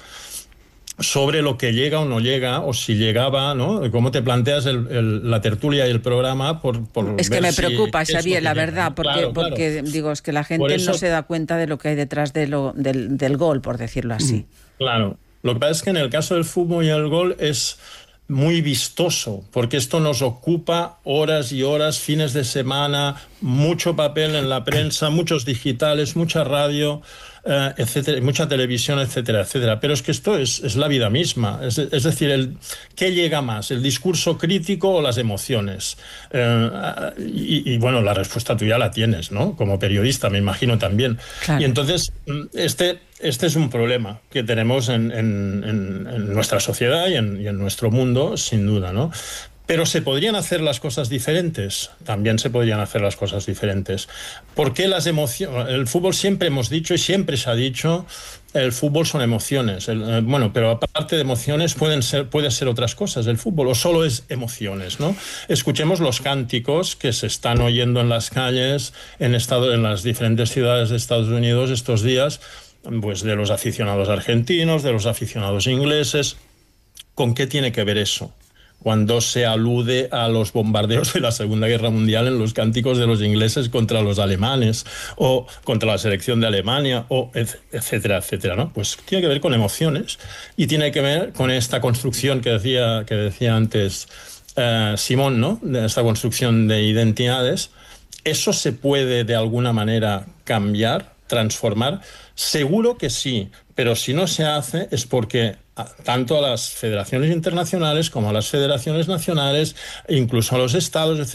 [SPEAKER 3] sobre lo que llega o no llega, o si llegaba, ¿no? Cómo te planteas el, el, la tertulia y el programa por, por
[SPEAKER 1] es que
[SPEAKER 3] ver
[SPEAKER 1] me
[SPEAKER 3] si,
[SPEAKER 1] preocupa, Xavier, la
[SPEAKER 3] llega.
[SPEAKER 1] verdad, porque,
[SPEAKER 3] Claro, claro.
[SPEAKER 1] porque digo, es que la gente
[SPEAKER 3] eso,
[SPEAKER 1] no se da cuenta de lo que hay detrás de lo, del, del gol, por decirlo así.
[SPEAKER 3] Claro. Lo que pasa es que en el caso del fútbol y el gol es muy vistoso, porque esto nos ocupa horas y horas, fines de semana, mucho papel en la prensa, muchos digitales, mucha radio, eh, etcétera, mucha televisión, etcétera, etcétera. Pero es que esto es, es la vida misma. Es, es decir, el, ¿qué llega más? ¿El discurso crítico o las emociones? Eh, y, y bueno, la respuesta tú ya la tienes, ¿no? Como periodista, me imagino también. Claro. Y entonces, este... Este es un problema que tenemos en, en, en, en nuestra sociedad y en, y en nuestro mundo, sin duda, ¿no? Pero ¿se podrían hacer las cosas diferentes? También se podrían hacer las cosas diferentes. ¿Por qué las emociones? El fútbol siempre hemos dicho y siempre se ha dicho, el fútbol son emociones. El, eh, bueno, pero aparte de emociones pueden ser, puede ser otras cosas el fútbol, o solo es emociones, ¿no? Escuchemos los cánticos que se están oyendo en las calles, en, estado, en las diferentes ciudades de Estados Unidos estos días, pues de los aficionados argentinos, de los aficionados ingleses. ¿Con qué tiene que ver eso? Cuando se alude a los bombardeos de la Segunda Guerra Mundial en los cánticos de los ingleses contra los alemanes o contra la selección de Alemania, o etcétera, etcétera, ¿no? Pues tiene que ver con emociones y tiene que ver con esta construcción que decía, que decía antes eh, Simón, ¿no? De esta construcción de identidades. ¿Eso se puede de alguna manera cambiar, transformar? Seguro que sí, pero si no se hace es porque tanto a las federaciones internacionales como a las federaciones nacionales, incluso a los estados, etcétera,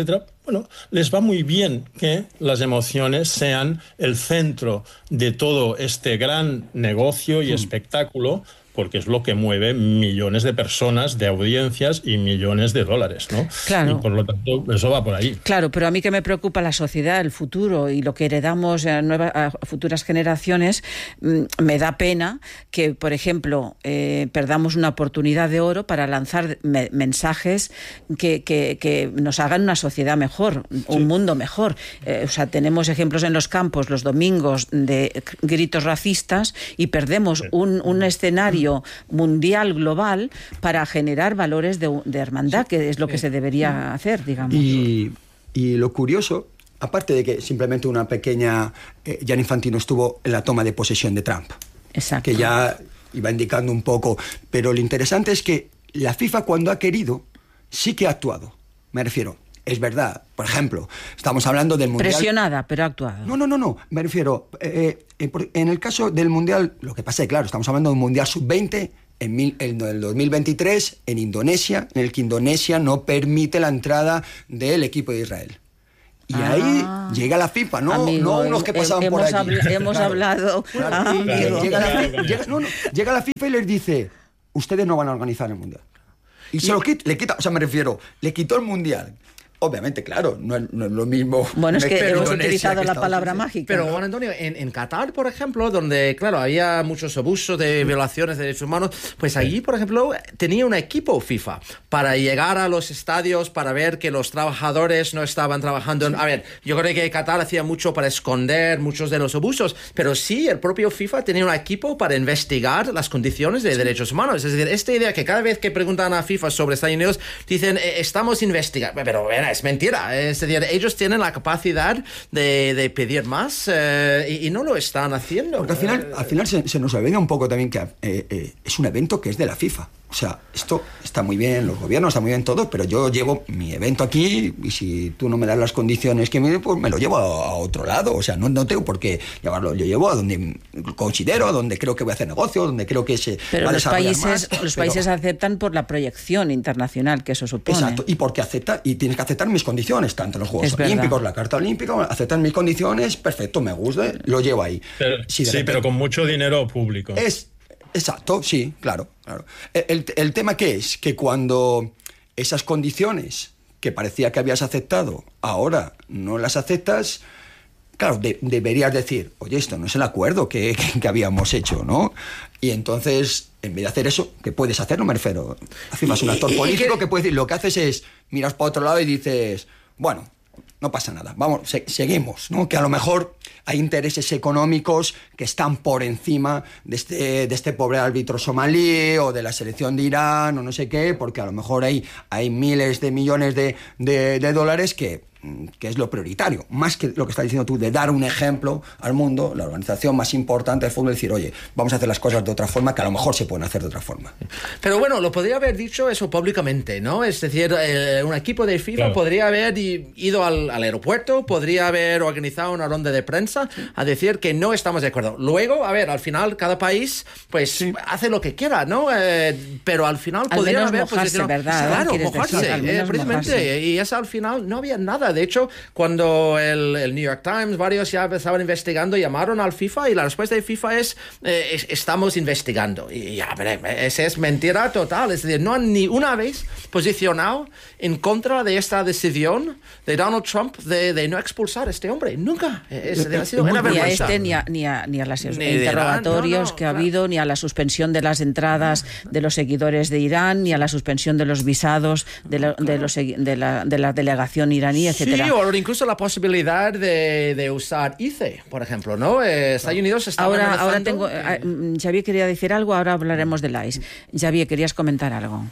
[SPEAKER 3] bueno, les va muy bien que las emociones sean el centro de todo este gran negocio y mm. espectáculo, porque es lo que mueve millones de personas, de audiencias y millones de dólares, ¿no?
[SPEAKER 1] Claro.
[SPEAKER 3] Y por lo tanto, eso va por ahí.
[SPEAKER 1] Claro, pero a mí que me preocupa la sociedad, el futuro y lo que heredamos a, nuevas, a futuras generaciones, me da pena que, por ejemplo, eh, perdamos una oportunidad de oro para lanzar me mensajes que, que, que nos hagan una sociedad mejor, sí. un mundo mejor. Eh, o sea, tenemos ejemplos en los campos los domingos de gritos racistas y perdemos sí. un, un escenario mundial, global, para generar valores de, de hermandad, que es lo que se debería hacer, digamos.
[SPEAKER 6] Y, y lo curioso, aparte de que simplemente una pequeña... Eh, Gianni Infantino estuvo en la toma de posesión de Trump.
[SPEAKER 1] Exacto.
[SPEAKER 6] Que ya iba indicando un poco. Pero lo interesante es que la FIFA, cuando ha querido, sí que ha actuado. Me refiero... Es verdad, por ejemplo, estamos hablando del Mundial...
[SPEAKER 1] Presionada, pero ha actuado.
[SPEAKER 6] No, no, no, no, me refiero, eh, eh, en el caso del Mundial, lo que pasa es, claro, estamos hablando de un Mundial sub veinte en, mil, en el dos mil veintitrés en Indonesia, en el que Indonesia no permite la entrada del equipo de Israel. Y ah, ahí llega la FIFA, no,
[SPEAKER 1] amigo,
[SPEAKER 6] no unos que pasaban
[SPEAKER 1] hemos
[SPEAKER 6] por allí.
[SPEAKER 1] Habla, hemos claro, hablado...
[SPEAKER 6] Claro, ah, y, claro, llega, la FIFA, llega, no, no, llega la FIFA y les dice, ustedes no van a organizar el Mundial. Y, y se lo quita, le quita, o sea, me refiero, le quitó el Mundial. Obviamente, claro, no es, no es lo mismo.
[SPEAKER 1] Bueno, es que hemos utilizado la palabra mágica.
[SPEAKER 2] Pero, Juan Antonio, en, en Qatar, por ejemplo, donde, claro, había muchos abusos de violaciones de derechos humanos, pues allí, por ejemplo, tenía un equipo FIFA para llegar a los estadios, para ver que los trabajadores no estaban trabajando. En, a ver, yo creo que Qatar hacía mucho para esconder muchos de los abusos, pero sí, el propio FIFA tenía un equipo para investigar las condiciones de sí. derechos humanos. Es decir, esta idea que cada vez que preguntan a FIFA sobre Estados Unidos, dicen, eh, estamos investigando. Pero, bueno, es mentira. Es decir, ellos tienen la capacidad de, de pedir más eh, y, y no lo están haciendo.
[SPEAKER 6] Porque al final, al final se, se nos olvida un poco también que eh, eh, es un evento que es de la FIFA. O sea, esto está muy bien, los gobiernos está muy bien todo, pero yo llevo mi evento aquí y si tú no me das las condiciones que me pues me lo llevo a, a otro lado. O sea, no, no tengo por qué llevarlo. Yo llevo a donde considero, a donde creo que voy a hacer negocio, donde creo que se
[SPEAKER 1] pero
[SPEAKER 6] va a
[SPEAKER 1] los
[SPEAKER 6] desarrollar
[SPEAKER 1] países,
[SPEAKER 6] más.
[SPEAKER 1] los
[SPEAKER 6] pero,
[SPEAKER 1] países aceptan por la proyección internacional que eso supone.
[SPEAKER 6] Exacto, y porque acepta, y tienes que aceptar mis condiciones, tanto los Juegos es Olímpicos, verdad. La Carta Olímpica, aceptan mis condiciones, perfecto, me gusta, lo llevo ahí.
[SPEAKER 3] Pero, sí, repente, pero con mucho dinero público.
[SPEAKER 6] Es Exacto, sí, claro, claro. El, el tema que es que cuando esas condiciones que parecía que habías aceptado, ahora no las aceptas, claro, de, deberías decir, oye, esto no es el acuerdo que, que, que habíamos hecho, ¿no? Y entonces, en vez de hacer eso, que puedes hacer, no me refiero, encima es un actor político que puede decir, lo que haces es, miras para otro lado y dices, bueno, no pasa nada, vamos, se, seguimos, ¿no? Que a lo mejor hay intereses económicos que están por encima de este, de este pobre árbitro somalí o de la selección de Irán o no sé qué, porque a lo mejor hay, hay miles de millones de, de, de dólares que, que es lo prioritario, más que lo que estás diciendo tú, de dar un ejemplo al mundo, la organización más importante del fútbol, decir, oye, vamos a hacer las cosas de otra forma, que a lo mejor se pueden hacer de otra forma.
[SPEAKER 2] Pero bueno, lo podría haber dicho eso públicamente, ¿no? Es decir, eh, un equipo de FIFA claro. podría haber ido al, al aeropuerto, podría haber organizado una ronda de prensa sí. a decir que no estamos de acuerdo. Luego, a ver, al final cada país pues sí. hace lo que quiera, ¿no? Eh, pero al final
[SPEAKER 1] al
[SPEAKER 2] podría haber...
[SPEAKER 1] mojarse,
[SPEAKER 2] pues,
[SPEAKER 1] ¿verdad?
[SPEAKER 2] Claro, mojarse,
[SPEAKER 1] decir,
[SPEAKER 2] eh, precisamente. Mojarse. Y eso al final no había nada. De hecho, cuando el, el New York Times, varios ya estaban investigando, llamaron al FIFA y la respuesta de FIFA es, eh, es estamos investigando. Y ya, esa es mentira total. Es decir, no han ni una vez posicionado en contra de esta decisión de Donald Trump de, de no expulsar a este hombre. Nunca. Es, ha sido una
[SPEAKER 1] ni a este, ni a, ni a, ni a los interrogatorios Irán, no, no, que ha claro. habido, ni a la suspensión de las entradas de los seguidores de Irán, ni a la suspensión de los visados de, la, de, los, de, la, de la delegación iraní, etcétera.
[SPEAKER 2] Sí, o incluso la posibilidad de, de usar I C E, por ejemplo, ¿no? Eh, Estados Unidos está
[SPEAKER 1] ahora, ahora tengo, eh, Xavier quería decir algo, ahora hablaremos del I C E. Xavier, ¿querías comentar algo?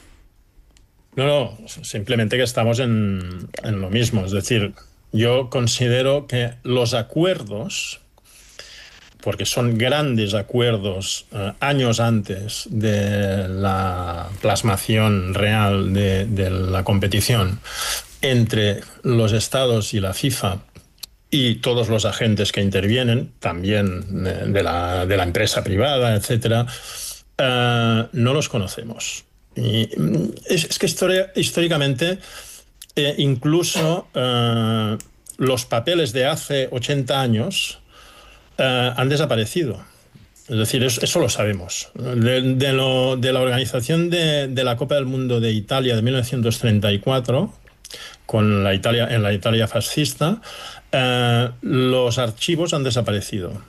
[SPEAKER 3] No, no, simplemente que estamos en, en lo mismo. Es decir, yo considero que los acuerdos, porque son grandes acuerdos eh, años antes de la plasmación real de, de la competición entre los estados y la FIFA y todos los agentes que intervienen, también de, de, la, de la empresa privada, etcétera, eh, no los conocemos. Y es, es que historia, históricamente eh, incluso eh, los papeles de hace ochenta años eh, han desaparecido. Es decir, eso, eso lo sabemos. De, de, lo, de la organización de, de la Copa del Mundo de Italia de mil novecientos treinta y cuatro, con la Italia, en la Italia fascista, eh, los archivos han desaparecido.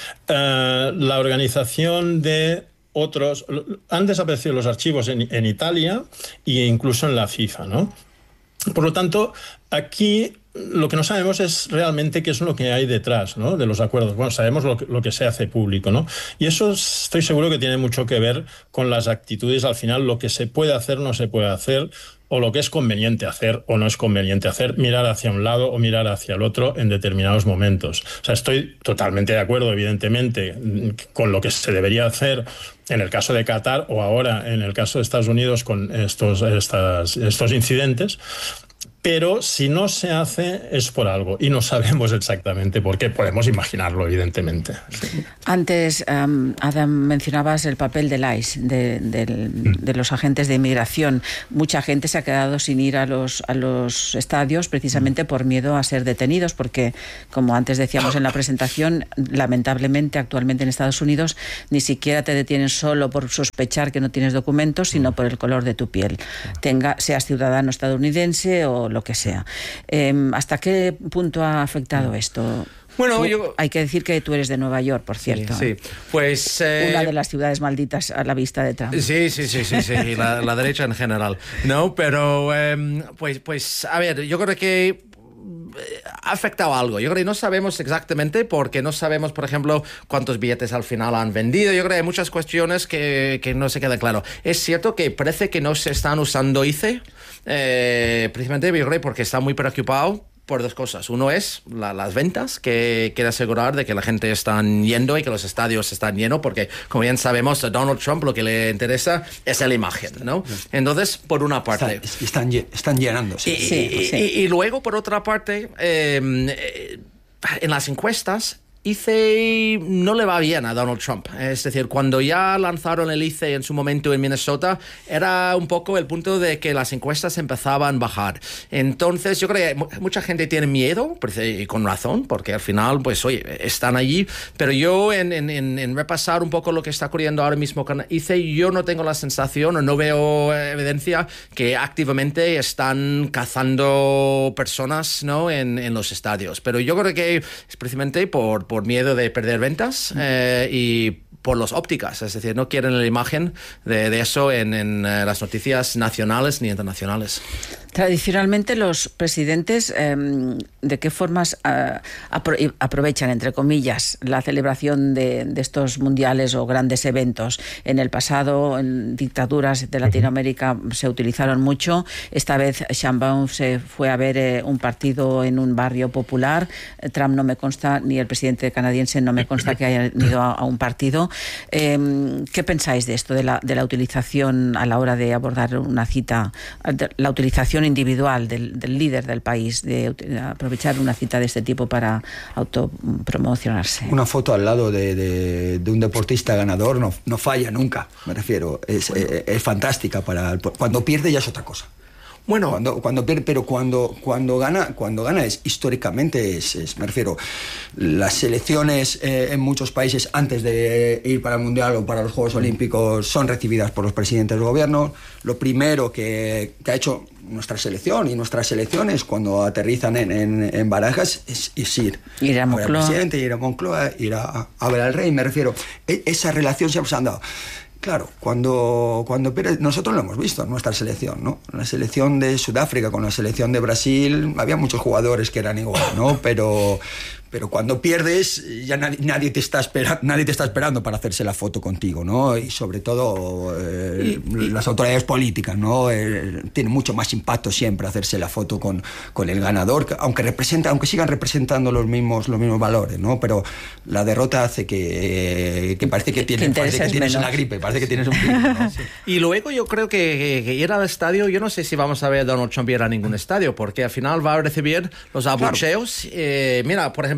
[SPEAKER 3] Eh, la organización de otros... Han desaparecido los archivos en, en Italia e incluso en la FIFA, ¿no? Por lo tanto, aquí lo que no sabemos es realmente qué es lo que hay detrás, ¿no?, de los acuerdos. Bueno, sabemos lo que, lo que se hace público, ¿no? Y eso estoy seguro que tiene mucho que ver con las actitudes, al final, lo que se puede hacer, no se puede hacer, o lo que es conveniente hacer o no es conveniente hacer, mirar hacia un lado o mirar hacia el otro en determinados momentos. O sea, estoy totalmente de acuerdo, evidentemente, con lo que se debería hacer en el caso de Qatar o ahora en el caso de Estados Unidos con estos, estas, estos incidentes. Pero si no se hace es por algo y no sabemos exactamente por qué. Podemos imaginarlo, evidentemente. Sí.
[SPEAKER 1] Antes, um, Adam, mencionabas el papel del I C E, de, de, de los agentes de inmigración. Mucha gente se ha quedado sin ir a los, a los estadios precisamente por miedo a ser detenidos, porque, como antes decíamos en la presentación, lamentablemente actualmente en Estados Unidos ni siquiera te detienen solo por sospechar que no tienes documentos, sino por el color de tu piel. Tenga, seas ciudadano estadounidense o lo que sea. Eh, ¿Hasta qué punto ha afectado esto?
[SPEAKER 2] Bueno, yo...
[SPEAKER 1] Hay que decir que tú eres de Nueva York, por cierto.
[SPEAKER 2] Sí, sí. Pues... Eh...
[SPEAKER 1] Una de las ciudades malditas a la vista de Trump.
[SPEAKER 2] Sí, sí, sí, sí, sí. la, la derecha en general. No, pero, eh, pues, pues, a ver, yo creo que ha afectado algo. Yo creo que no sabemos exactamente porque no sabemos, por ejemplo, cuántos billetes al final han vendido. Yo creo que hay muchas cuestiones que, que no se queda claro. Es cierto que parece que no se están usando I C E, eh, precisamente yo creo porque está muy preocupado por dos cosas. Uno es la, las ventas, que quiere asegurar de que la gente está yendo y que los estadios están llenos, porque, como bien sabemos, a Donald Trump lo que le interesa es la imagen, ¿no? Entonces, por una parte...
[SPEAKER 6] Están, están, están llenándose.
[SPEAKER 2] Y, sí, sí. Y, y luego, por otra parte, eh, eh, en las encuestas, I C E no le va bien a Donald Trump. Es decir, cuando ya lanzaron el I C E en su momento en Minnesota, era un poco el punto de que las encuestas empezaban a bajar. Entonces, yo creo que mucha gente tiene miedo, y con razón, porque al final, pues, oye, están allí. Pero yo, en, en, en repasar un poco lo que está ocurriendo ahora mismo con I C E, yo no tengo la sensación, o no veo evidencia que activamente están cazando personas, ¿no?, en, en los estadios. Pero yo creo que es precisamente por por miedo de perder ventas eh, y por las ópticas, es decir, no quieren la imagen de, de eso en, en uh, las noticias nacionales ni internacionales.
[SPEAKER 1] Tradicionalmente los presidentes, eh, ¿de qué formas eh, apro- aprovechan, entre comillas, la celebración de, de estos mundiales o grandes eventos? En el pasado, en dictaduras de Latinoamérica se utilizaron mucho. Esta vez Sheinbaum se fue a ver eh, un partido en un barrio popular. Trump no me consta, ni el presidente canadiense no me consta que haya ido a, a un partido. Eh, ¿Qué pensáis de esto, de la, de la utilización a la hora de abordar una cita, de la utilización individual del, del líder del país, de, de aprovechar una cita de este tipo para autopromocionarse?
[SPEAKER 6] Una foto al lado de, de, de un deportista ganador no, no falla nunca, me refiero. Es, bueno. es, es fantástica. Para el, cuando pierde ya es otra cosa. Bueno, cuando, cuando pierde, pero cuando, cuando gana, cuando gana es históricamente, es, es me refiero, las selecciones eh, en muchos países antes de ir para el Mundial o para los Juegos Olímpicos son recibidas por los presidentes del gobierno. Lo primero que, que ha hecho nuestra selección y nuestras selecciones cuando aterrizan en, en, en Barajas es, es ir,
[SPEAKER 1] ir a
[SPEAKER 6] ver al presidente, ir a Moncloa, ir a, a ver al rey, me refiero. E, esa relación siempre se han dado. Claro, cuando, cuando pierdes, nosotros lo hemos visto en nuestra selección, ¿no? En la selección de Sudáfrica con la selección de Brasil había muchos jugadores que eran igual, ¿no? Pero, pero cuando pierdes ya nadie, nadie, te está espera, nadie te está esperando para hacerse la foto contigo, ¿no? Y sobre todo eh, y, y, las autoridades políticas, ¿no? Eh, tiene mucho más impacto siempre hacerse la foto con, con el ganador, aunque representa, aunque sigan representando los mismos, los mismos valores, ¿no? Pero la derrota hace que, que parece que tienes, parece que tienes una gripe, parece que tienes un virus, ¿no? Sí.
[SPEAKER 2] Y luego yo creo que, que, que ir al estadio, yo no sé si vamos a ver a Donald Trump ir a ningún estadio, porque al final va a recibir los abucheos. Claro. Eh, mira, por ejemplo,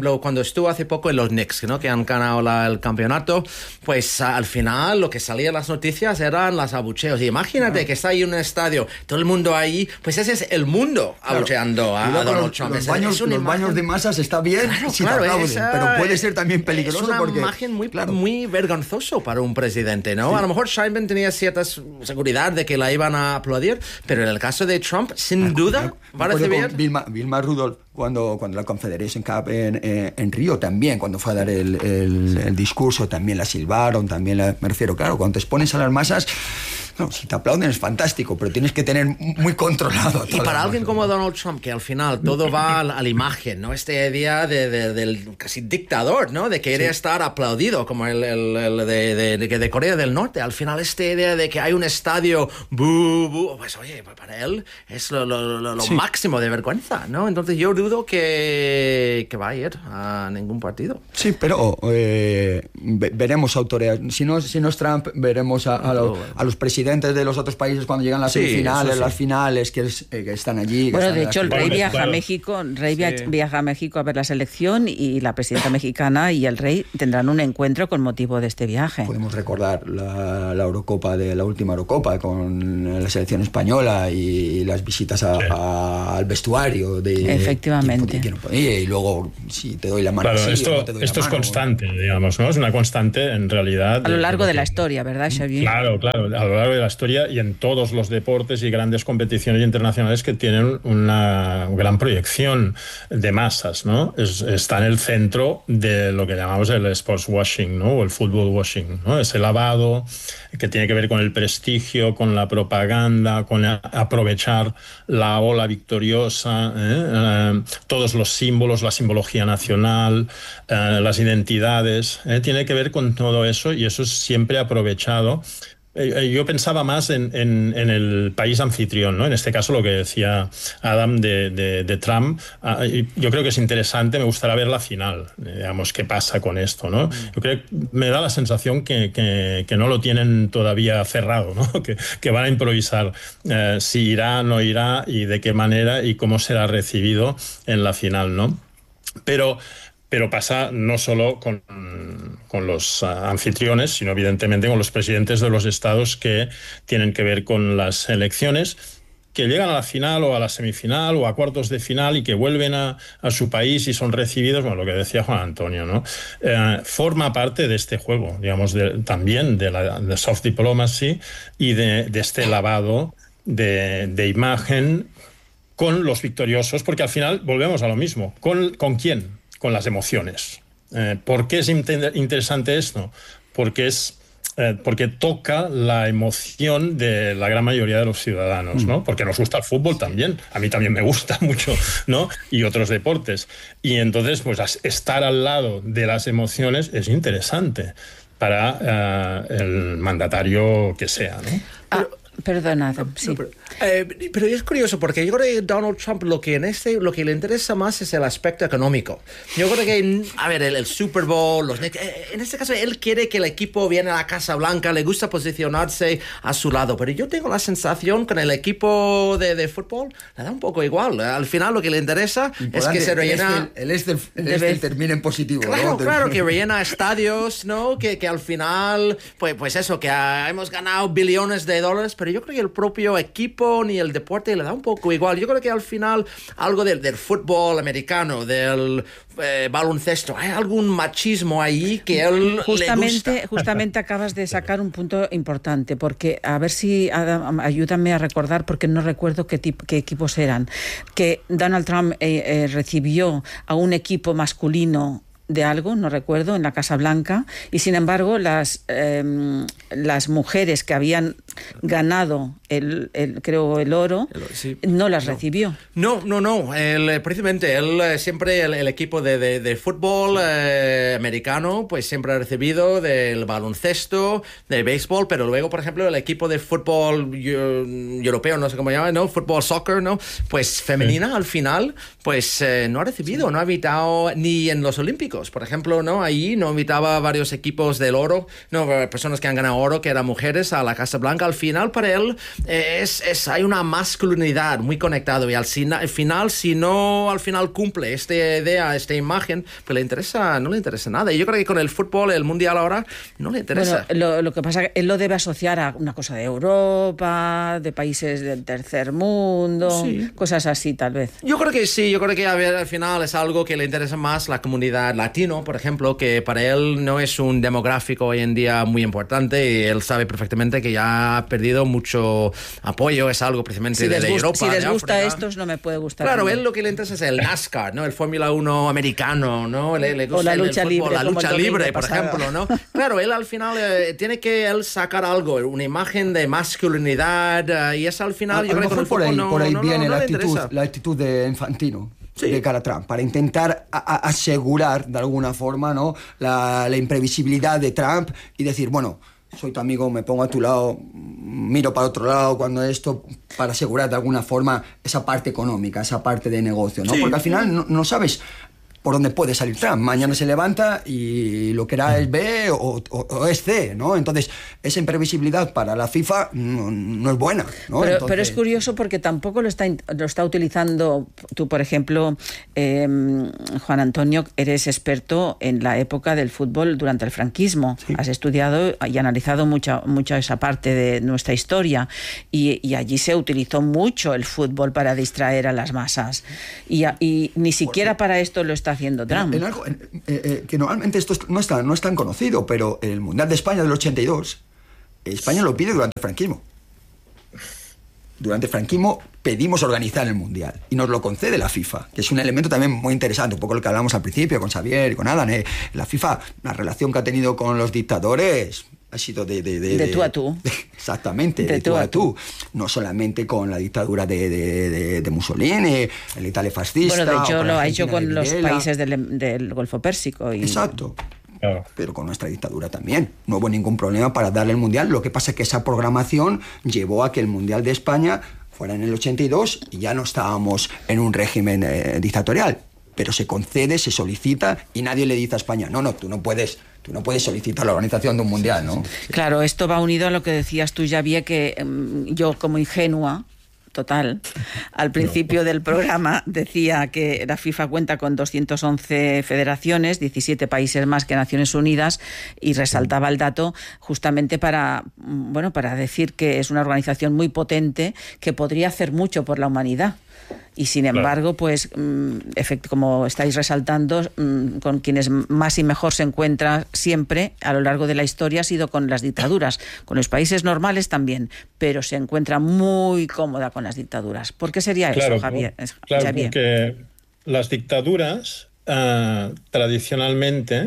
[SPEAKER 2] ejemplo, cuando estuvo hace poco en los Knicks, ¿no? Que han ganado la, el campeonato, pues al final lo que salía en las noticias eran los abucheos. Y imagínate no. que está ahí en un estadio, todo el mundo ahí, pues ese es el mundo claro. abucheando a, a Donald
[SPEAKER 6] los,
[SPEAKER 2] Trump.
[SPEAKER 6] Los, baños, los imagen... baños de masas está bien, claro, si claro, te aplauden, esa... pero puede ser también peligroso.
[SPEAKER 2] Es una
[SPEAKER 6] porque,
[SPEAKER 2] imagen muy,
[SPEAKER 6] claro.
[SPEAKER 2] muy vergonzoso para un presidente, ¿no? Sí. A lo mejor Sheinbaum tenía cierta seguridad de que la iban a aplaudir, pero en el caso de Trump, sin ah, duda, va a recibir...
[SPEAKER 6] Vilma, Vilma Rudolph, cuando, cuando la Confederation Cup en, en, en Río también, cuando fue a dar el, el, el discurso, también la silbaron, también la... Me refiero, claro, cuando te expones a las masas... No, si te aplauden es fantástico, pero tienes que tener muy controlado.
[SPEAKER 2] Y para alguien como Donald Trump, que al final todo va a la, a la imagen, ¿no? Esta idea de, de, del casi dictador, ¿no? De querer sí. estar aplaudido, como el, el, el de, de, de, de Corea del Norte. Al final esta idea de que hay un estadio, bu, bu, pues oye, para él es lo, lo, lo, lo sí. máximo de vergüenza, ¿no? Entonces yo dudo que, que va a ir a ningún partido.
[SPEAKER 6] Sí, pero eh, veremos autoridad. Si no, si no es Trump, veremos a, a, lo, a los presidentes de los otros países cuando llegan las sí, semifinales, sí. las finales, que, es, eh, que están allí.
[SPEAKER 1] Bueno,
[SPEAKER 6] están
[SPEAKER 1] de hecho, el rey
[SPEAKER 6] finales.
[SPEAKER 1] viaja
[SPEAKER 6] Claro.
[SPEAKER 1] a México, el rey
[SPEAKER 6] Sí.
[SPEAKER 1] viaja a México a ver la selección y la presidenta mexicana y el rey tendrán un encuentro con motivo de este viaje.
[SPEAKER 6] Podemos recordar la, la Eurocopa de la última Eurocopa con la selección española y las visitas a, sí. a, al vestuario de
[SPEAKER 1] efectivamente.
[SPEAKER 6] Quién, quién, quién, y luego si te doy la mano.
[SPEAKER 3] Claro,
[SPEAKER 6] sí,
[SPEAKER 3] esto,
[SPEAKER 6] no te doy
[SPEAKER 3] esto
[SPEAKER 6] la
[SPEAKER 3] es
[SPEAKER 6] mano.
[SPEAKER 3] constante, digamos, ¿no? Es una constante en realidad.
[SPEAKER 1] A lo largo
[SPEAKER 3] de,
[SPEAKER 1] de la historia, ¿verdad, Xavier?
[SPEAKER 3] Claro, claro, a lo largo de la historia y en todos los deportes y grandes competiciones internacionales que tienen una gran proyección de masas, ¿no? Es, está en el centro de lo que llamamos el sports washing, ¿no? O el football washing, ¿no? Ese lavado que tiene que ver con el prestigio, con la propaganda, con aprovechar la ola victoriosa, ¿eh? Eh, todos los símbolos, la simbología nacional, eh, las identidades, ¿eh? Tiene que ver con todo eso y eso es siempre aprovechado. Yo pensaba más en, en, en el país anfitrión, ¿no? En este caso lo que decía Adam de, de, de Trump. Yo creo que es interesante, me gustaría ver la final, digamos, qué pasa con esto, ¿no? Yo creo que me da la sensación que, que, que no lo tienen todavía cerrado, ¿no? Que, que van a improvisar eh, si irá, no irá y de qué manera y cómo será recibido en la final, ¿no? Pero... Pero pasa no solo con, con los uh, anfitriones, sino evidentemente con los presidentes de los estados que tienen que ver con las elecciones, que llegan a la final o a la semifinal o a cuartos de final y que vuelven a, a su país y son recibidos, bueno, lo que decía Juan Antonio, ¿no? Eh, forma parte de este juego, digamos, de, también de la de soft diplomacy y de, de este lavado de, de imagen con los victoriosos, porque al final volvemos a lo mismo. ¿Con, con quién? Con las emociones. Eh, ¿Por qué es inter- interesante esto? Porque es eh, porque toca la emoción de la gran mayoría de los ciudadanos, ¿no? Porque nos gusta el fútbol también. A mí también me gusta mucho, ¿no? Y otros deportes. Y entonces, pues estar al lado de las emociones es interesante para eh, el mandatario que sea, ¿no?
[SPEAKER 1] Ah. Perdona, sí.
[SPEAKER 2] No, pero, eh, pero es curioso porque yo creo que Donald Trump lo que en este lo que le interesa más es el aspecto económico. Yo creo que, a ver, el, el Super Bowl, los, en este caso él quiere que el equipo viene a la Casa Blanca, le gusta posicionarse a su lado, pero yo tengo la sensación que con el equipo de, de fútbol le da un poco igual. Al final lo que le interesa es que se rellena...
[SPEAKER 6] El este, el este, el termina en positivo.
[SPEAKER 2] Claro,
[SPEAKER 6] ¿no?
[SPEAKER 2] claro, que rellena estadios, ¿no? Que, que al final, pues, pues eso, que hemos ganado billones de dólares, pero yo creo que el propio equipo ni el deporte le da un poco igual. Yo creo que al final algo del, del fútbol americano, del eh, baloncesto, hay algún machismo ahí que él
[SPEAKER 1] justamente,
[SPEAKER 2] le gusta.
[SPEAKER 1] Justamente acabas de sacar un punto importante, porque a ver si, Adam, ayúdame a recordar, porque no recuerdo qué, tipo, qué equipos eran, que Donald Trump eh, eh, recibió a un equipo masculino de algo, no recuerdo, en la Casa Blanca, y sin embargo las eh, las mujeres que habían ganado el, el creo el oro, el, sí. no las
[SPEAKER 2] no.
[SPEAKER 1] recibió.
[SPEAKER 2] No, no, no. El, precisamente él siempre el, el equipo de, de, de fútbol eh, americano, pues siempre ha recibido del baloncesto, del béisbol, pero luego, por ejemplo, el equipo de fútbol europeo, no sé cómo se llama, ¿no? Fútbol soccer, ¿no? Pues femenina, sí. al final, pues eh, no ha recibido, sí. no ha invitado ni en los Olímpicos. Por ejemplo, ¿no? Ahí no invitaba a varios equipos del oro, no, personas que han ganado oro, que eran mujeres, a la Casa Blanca. porque al final para él eh, es, es, hay una masculinidad muy conectada y al, al final, si no al final cumple esta idea, esta imagen, pues le interesa, no le interesa nada. Y yo creo que con el fútbol, el mundial ahora, no le interesa.
[SPEAKER 1] Bueno, lo, lo que pasa es que él lo debe asociar a una cosa de Europa, de países del tercer mundo, sí. Cosas así tal vez.
[SPEAKER 2] Yo creo que sí, yo creo que a ver, al final es algo que le interesa más la comunidad latino, por ejemplo, que para él no es un demográfico hoy en día muy importante y él sabe perfectamente que ya ha perdido mucho apoyo, es algo precisamente
[SPEAKER 1] si
[SPEAKER 2] de, de
[SPEAKER 1] gusta,
[SPEAKER 2] Europa.
[SPEAKER 1] Si les gusta a estos, no me puede gustar.
[SPEAKER 2] Claro, él lo que le interesa es el NASCAR, ¿no? El Fórmula uno americano, ¿no? Le, le gusta
[SPEAKER 1] o la lucha
[SPEAKER 2] el fútbol,
[SPEAKER 1] libre.
[SPEAKER 2] La lucha libre, por
[SPEAKER 1] pasado.
[SPEAKER 2] ejemplo, ¿no? Claro, él al final eh, tiene que él sacar algo, una imagen de masculinidad, uh, y eso al final...
[SPEAKER 6] A,
[SPEAKER 2] yo
[SPEAKER 6] a
[SPEAKER 2] creo
[SPEAKER 6] lo mejor
[SPEAKER 2] que
[SPEAKER 6] por ahí,
[SPEAKER 2] no,
[SPEAKER 6] por ahí
[SPEAKER 2] no,
[SPEAKER 6] viene
[SPEAKER 2] no, no
[SPEAKER 6] la,
[SPEAKER 2] le
[SPEAKER 6] actitud,
[SPEAKER 2] interesa.
[SPEAKER 6] la actitud de Infantino.
[SPEAKER 2] Sí.
[SPEAKER 6] De cara a Trump, para intentar a, a asegurar de alguna forma, ¿no? la, la imprevisibilidad de Trump y decir, bueno, soy tu amigo, me pongo a tu lado, miro para otro lado cuando esto, para asegurar de alguna forma esa parte económica, esa parte de negocio, ¿no? Sí. Porque al final no, no sabes por dónde puede salir Trump. Mañana se levanta y lo que era es B o, o, o es C, ¿no? Entonces, esa imprevisibilidad para la FIFA no, no es buena, ¿no?
[SPEAKER 1] Pero,
[SPEAKER 6] Entonces...
[SPEAKER 1] pero es curioso porque tampoco lo está, lo está utilizando tú, por ejemplo, eh, Juan Antonio, eres experto en la época del fútbol durante el franquismo. Sí. Has estudiado y analizado mucha, mucha esa parte de nuestra historia y, y allí se utilizó mucho el fútbol para distraer a las masas. Y, y ni siquiera para esto lo está haciendo Trump.
[SPEAKER 6] En, en algo, en, eh, eh, que normalmente esto no es, tan, no es tan conocido, pero el Mundial de España del ochenta y dos, España lo pide durante el franquismo. Durante el franquismo pedimos organizar el Mundial y nos lo concede la FIFA, que es un elemento también muy interesante, un poco lo que hablamos al principio con Xavier y con Adam. Eh. La FIFA, la relación que ha tenido con los dictadores ha sido de... De,
[SPEAKER 1] de, de tú a tú.
[SPEAKER 6] De, exactamente, de,
[SPEAKER 1] de tú, tú a tú.
[SPEAKER 6] No solamente con la dictadura de, de, de, de Mussolini, el Italia fascista...
[SPEAKER 1] Bueno, de hecho lo ha hecho con los países del, del Golfo Pérsico. Y...
[SPEAKER 6] Exacto. Claro. Pero con nuestra dictadura también. No hubo ningún problema para darle el Mundial. Lo que pasa es que esa programación llevó a que el Mundial de España fuera en el ochenta y dos y ya no estábamos en un régimen eh, dictatorial. Pero se concede, se solicita y nadie le dice a España, no, no, tú no puedes... Tú no puedes solicitar la organización de un mundial, ¿no?
[SPEAKER 1] Claro, esto va unido a lo que decías tú, Xavier, que um, yo como ingenua, total, al principio no. del programa decía que la FIFA cuenta con doscientas once federaciones, diecisiete países más que Naciones Unidas, y resaltaba el dato justamente para, bueno, para decir que es una organización muy potente que podría hacer mucho por la humanidad. Y sin embargo, claro. pues, como estáis resaltando, con quienes más y mejor se encuentra siempre a lo largo de la historia ha sido con las dictaduras, con los países normales también, pero se encuentra muy cómoda con las dictaduras. ¿Por qué sería
[SPEAKER 3] claro,
[SPEAKER 1] eso, Javier?
[SPEAKER 3] Claro,
[SPEAKER 1] Javier?
[SPEAKER 3] Porque las dictaduras uh, tradicionalmente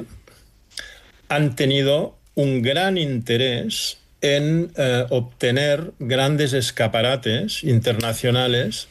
[SPEAKER 3] han tenido un gran interés en uh, obtener grandes escaparates internacionales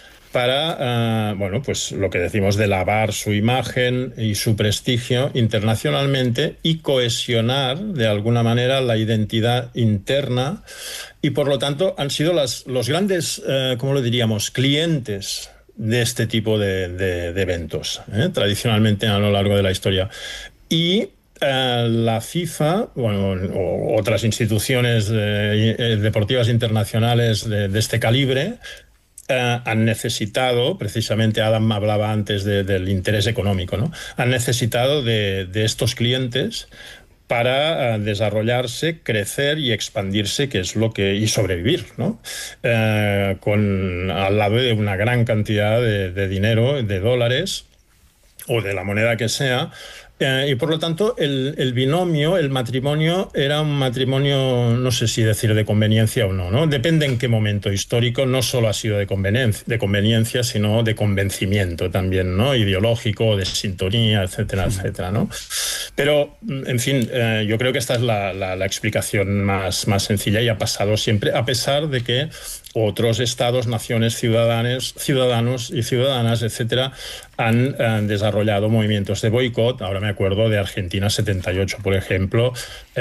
[SPEAKER 3] para, uh, bueno, pues lo que decimos de lavar su imagen y su prestigio internacionalmente y cohesionar de alguna manera la identidad interna y por lo tanto han sido las, los grandes, uh, ¿cómo lo diríamos?, clientes de este tipo de, de, de eventos, ¿eh? tradicionalmente a lo largo de la historia. Y Uh, la FIFA, bueno, o otras instituciones eh, deportivas internacionales de, de este calibre uh, han necesitado, precisamente Adam hablaba antes de, del interés económico, ¿no? Han necesitado de, de estos clientes para uh, desarrollarse, crecer y expandirse, que es lo que y sobrevivir, ¿no? Uh, con al lado de una gran cantidad de, de dinero, de dólares o de la moneda que sea. Eh, y por lo tanto el, el binomio, el matrimonio era un matrimonio, no sé si decir de conveniencia o no, ¿no? Depende en qué momento histórico, no solo ha sido de conveniencia, de conveniencia sino de convencimiento también, ¿no? Ideológico, de sintonía, etcétera, etcétera, ¿no? Pero, en fin, eh, yo creo que esta es la, la, la explicación más, más sencilla y ha pasado siempre, a pesar de que otros estados, naciones, ciudadanos, ciudadanos y ciudadanas, etcétera, han, han desarrollado movimientos de boicot. Ahora me acuerdo de Argentina setenta y ocho, por ejemplo, eh,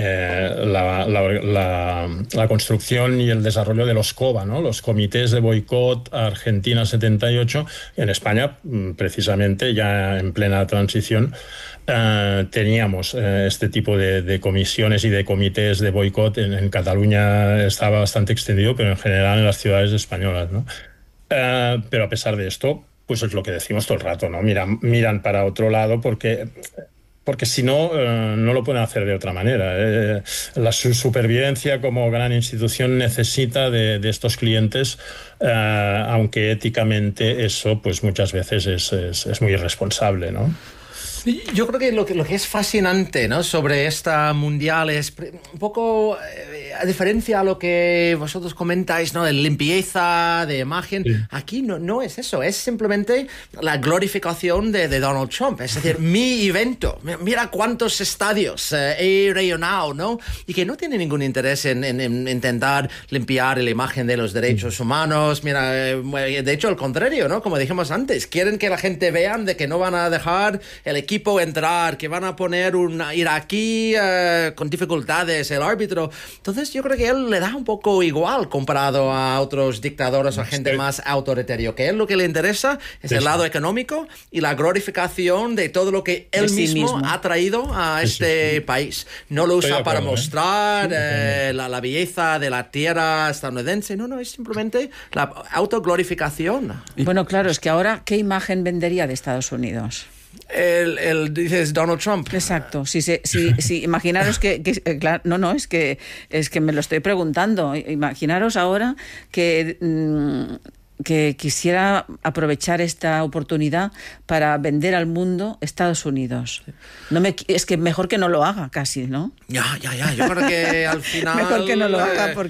[SPEAKER 3] eh, la, la, la, la construcción y el desarrollo de los COBA, ¿no? Los comités de boicot Argentina setenta y ocho. En España, precisamente, ya en plena transición, eh, teníamos eh, este tipo de, de comisiones y de comités de boicot. En, en Cataluña estaba bastante extendido, pero en general en las ciudades españolas, ¿no? Eh, pero a pesar de esto, pues es lo que decimos todo el rato, ¿no? Miran, miran para otro lado porque... Porque si no, eh, no lo pueden hacer de otra manera. Eh, la su supervivencia como gran institución necesita de, de estos clientes, eh, aunque éticamente eso pues muchas veces es, es, es muy irresponsable, ¿no?
[SPEAKER 2] Yo creo que lo, que lo que es fascinante, ¿no?, sobre esta mundial es un poco, eh, a diferencia a lo que vosotros comentáis, ¿no?, de limpieza, de imagen, sí. Aquí no, no es eso, es simplemente la glorificación de, de Donald Trump, es decir, mi evento, mira cuántos estadios eh, he rellenado, ¿no?, y que no tiene ningún interés en, en, en intentar limpiar la imagen de los derechos humanos. Mira, eh, de hecho al contrario, ¿no?, como dijimos antes, quieren que la gente vean de que no van a dejar el equipo equipo entrar, que van a poner un iraquí uh, con dificultades, el árbitro. Entonces yo creo que él le da un poco igual comparado a otros dictadores o gente sí. más autoritario, que él lo que le interesa es sí, el lado sí. económico y la glorificación de todo lo que él sí mismo, mismo ha traído a sí, este sí, sí. país. No lo usa para acuerdo, mostrar ¿eh? eh, la, la belleza de la tierra estadounidense, no, no, es simplemente la autoglorificación.
[SPEAKER 1] Bueno, claro, es que ahora, ¿qué imagen vendería de Estados Unidos?
[SPEAKER 2] El, el dices Donald Trump.
[SPEAKER 1] Exacto. Si, si, si, si imaginaros que, que claro, no, no, es que es que me lo estoy preguntando. Imaginaros ahora que mmm, que quisiera aprovechar esta oportunidad para vender al mundo Estados Unidos. No me, es que mejor que no lo haga casi, ¿no?
[SPEAKER 2] Ya, ya, ya. Yo creo que al final
[SPEAKER 1] mejor que no lo haga porque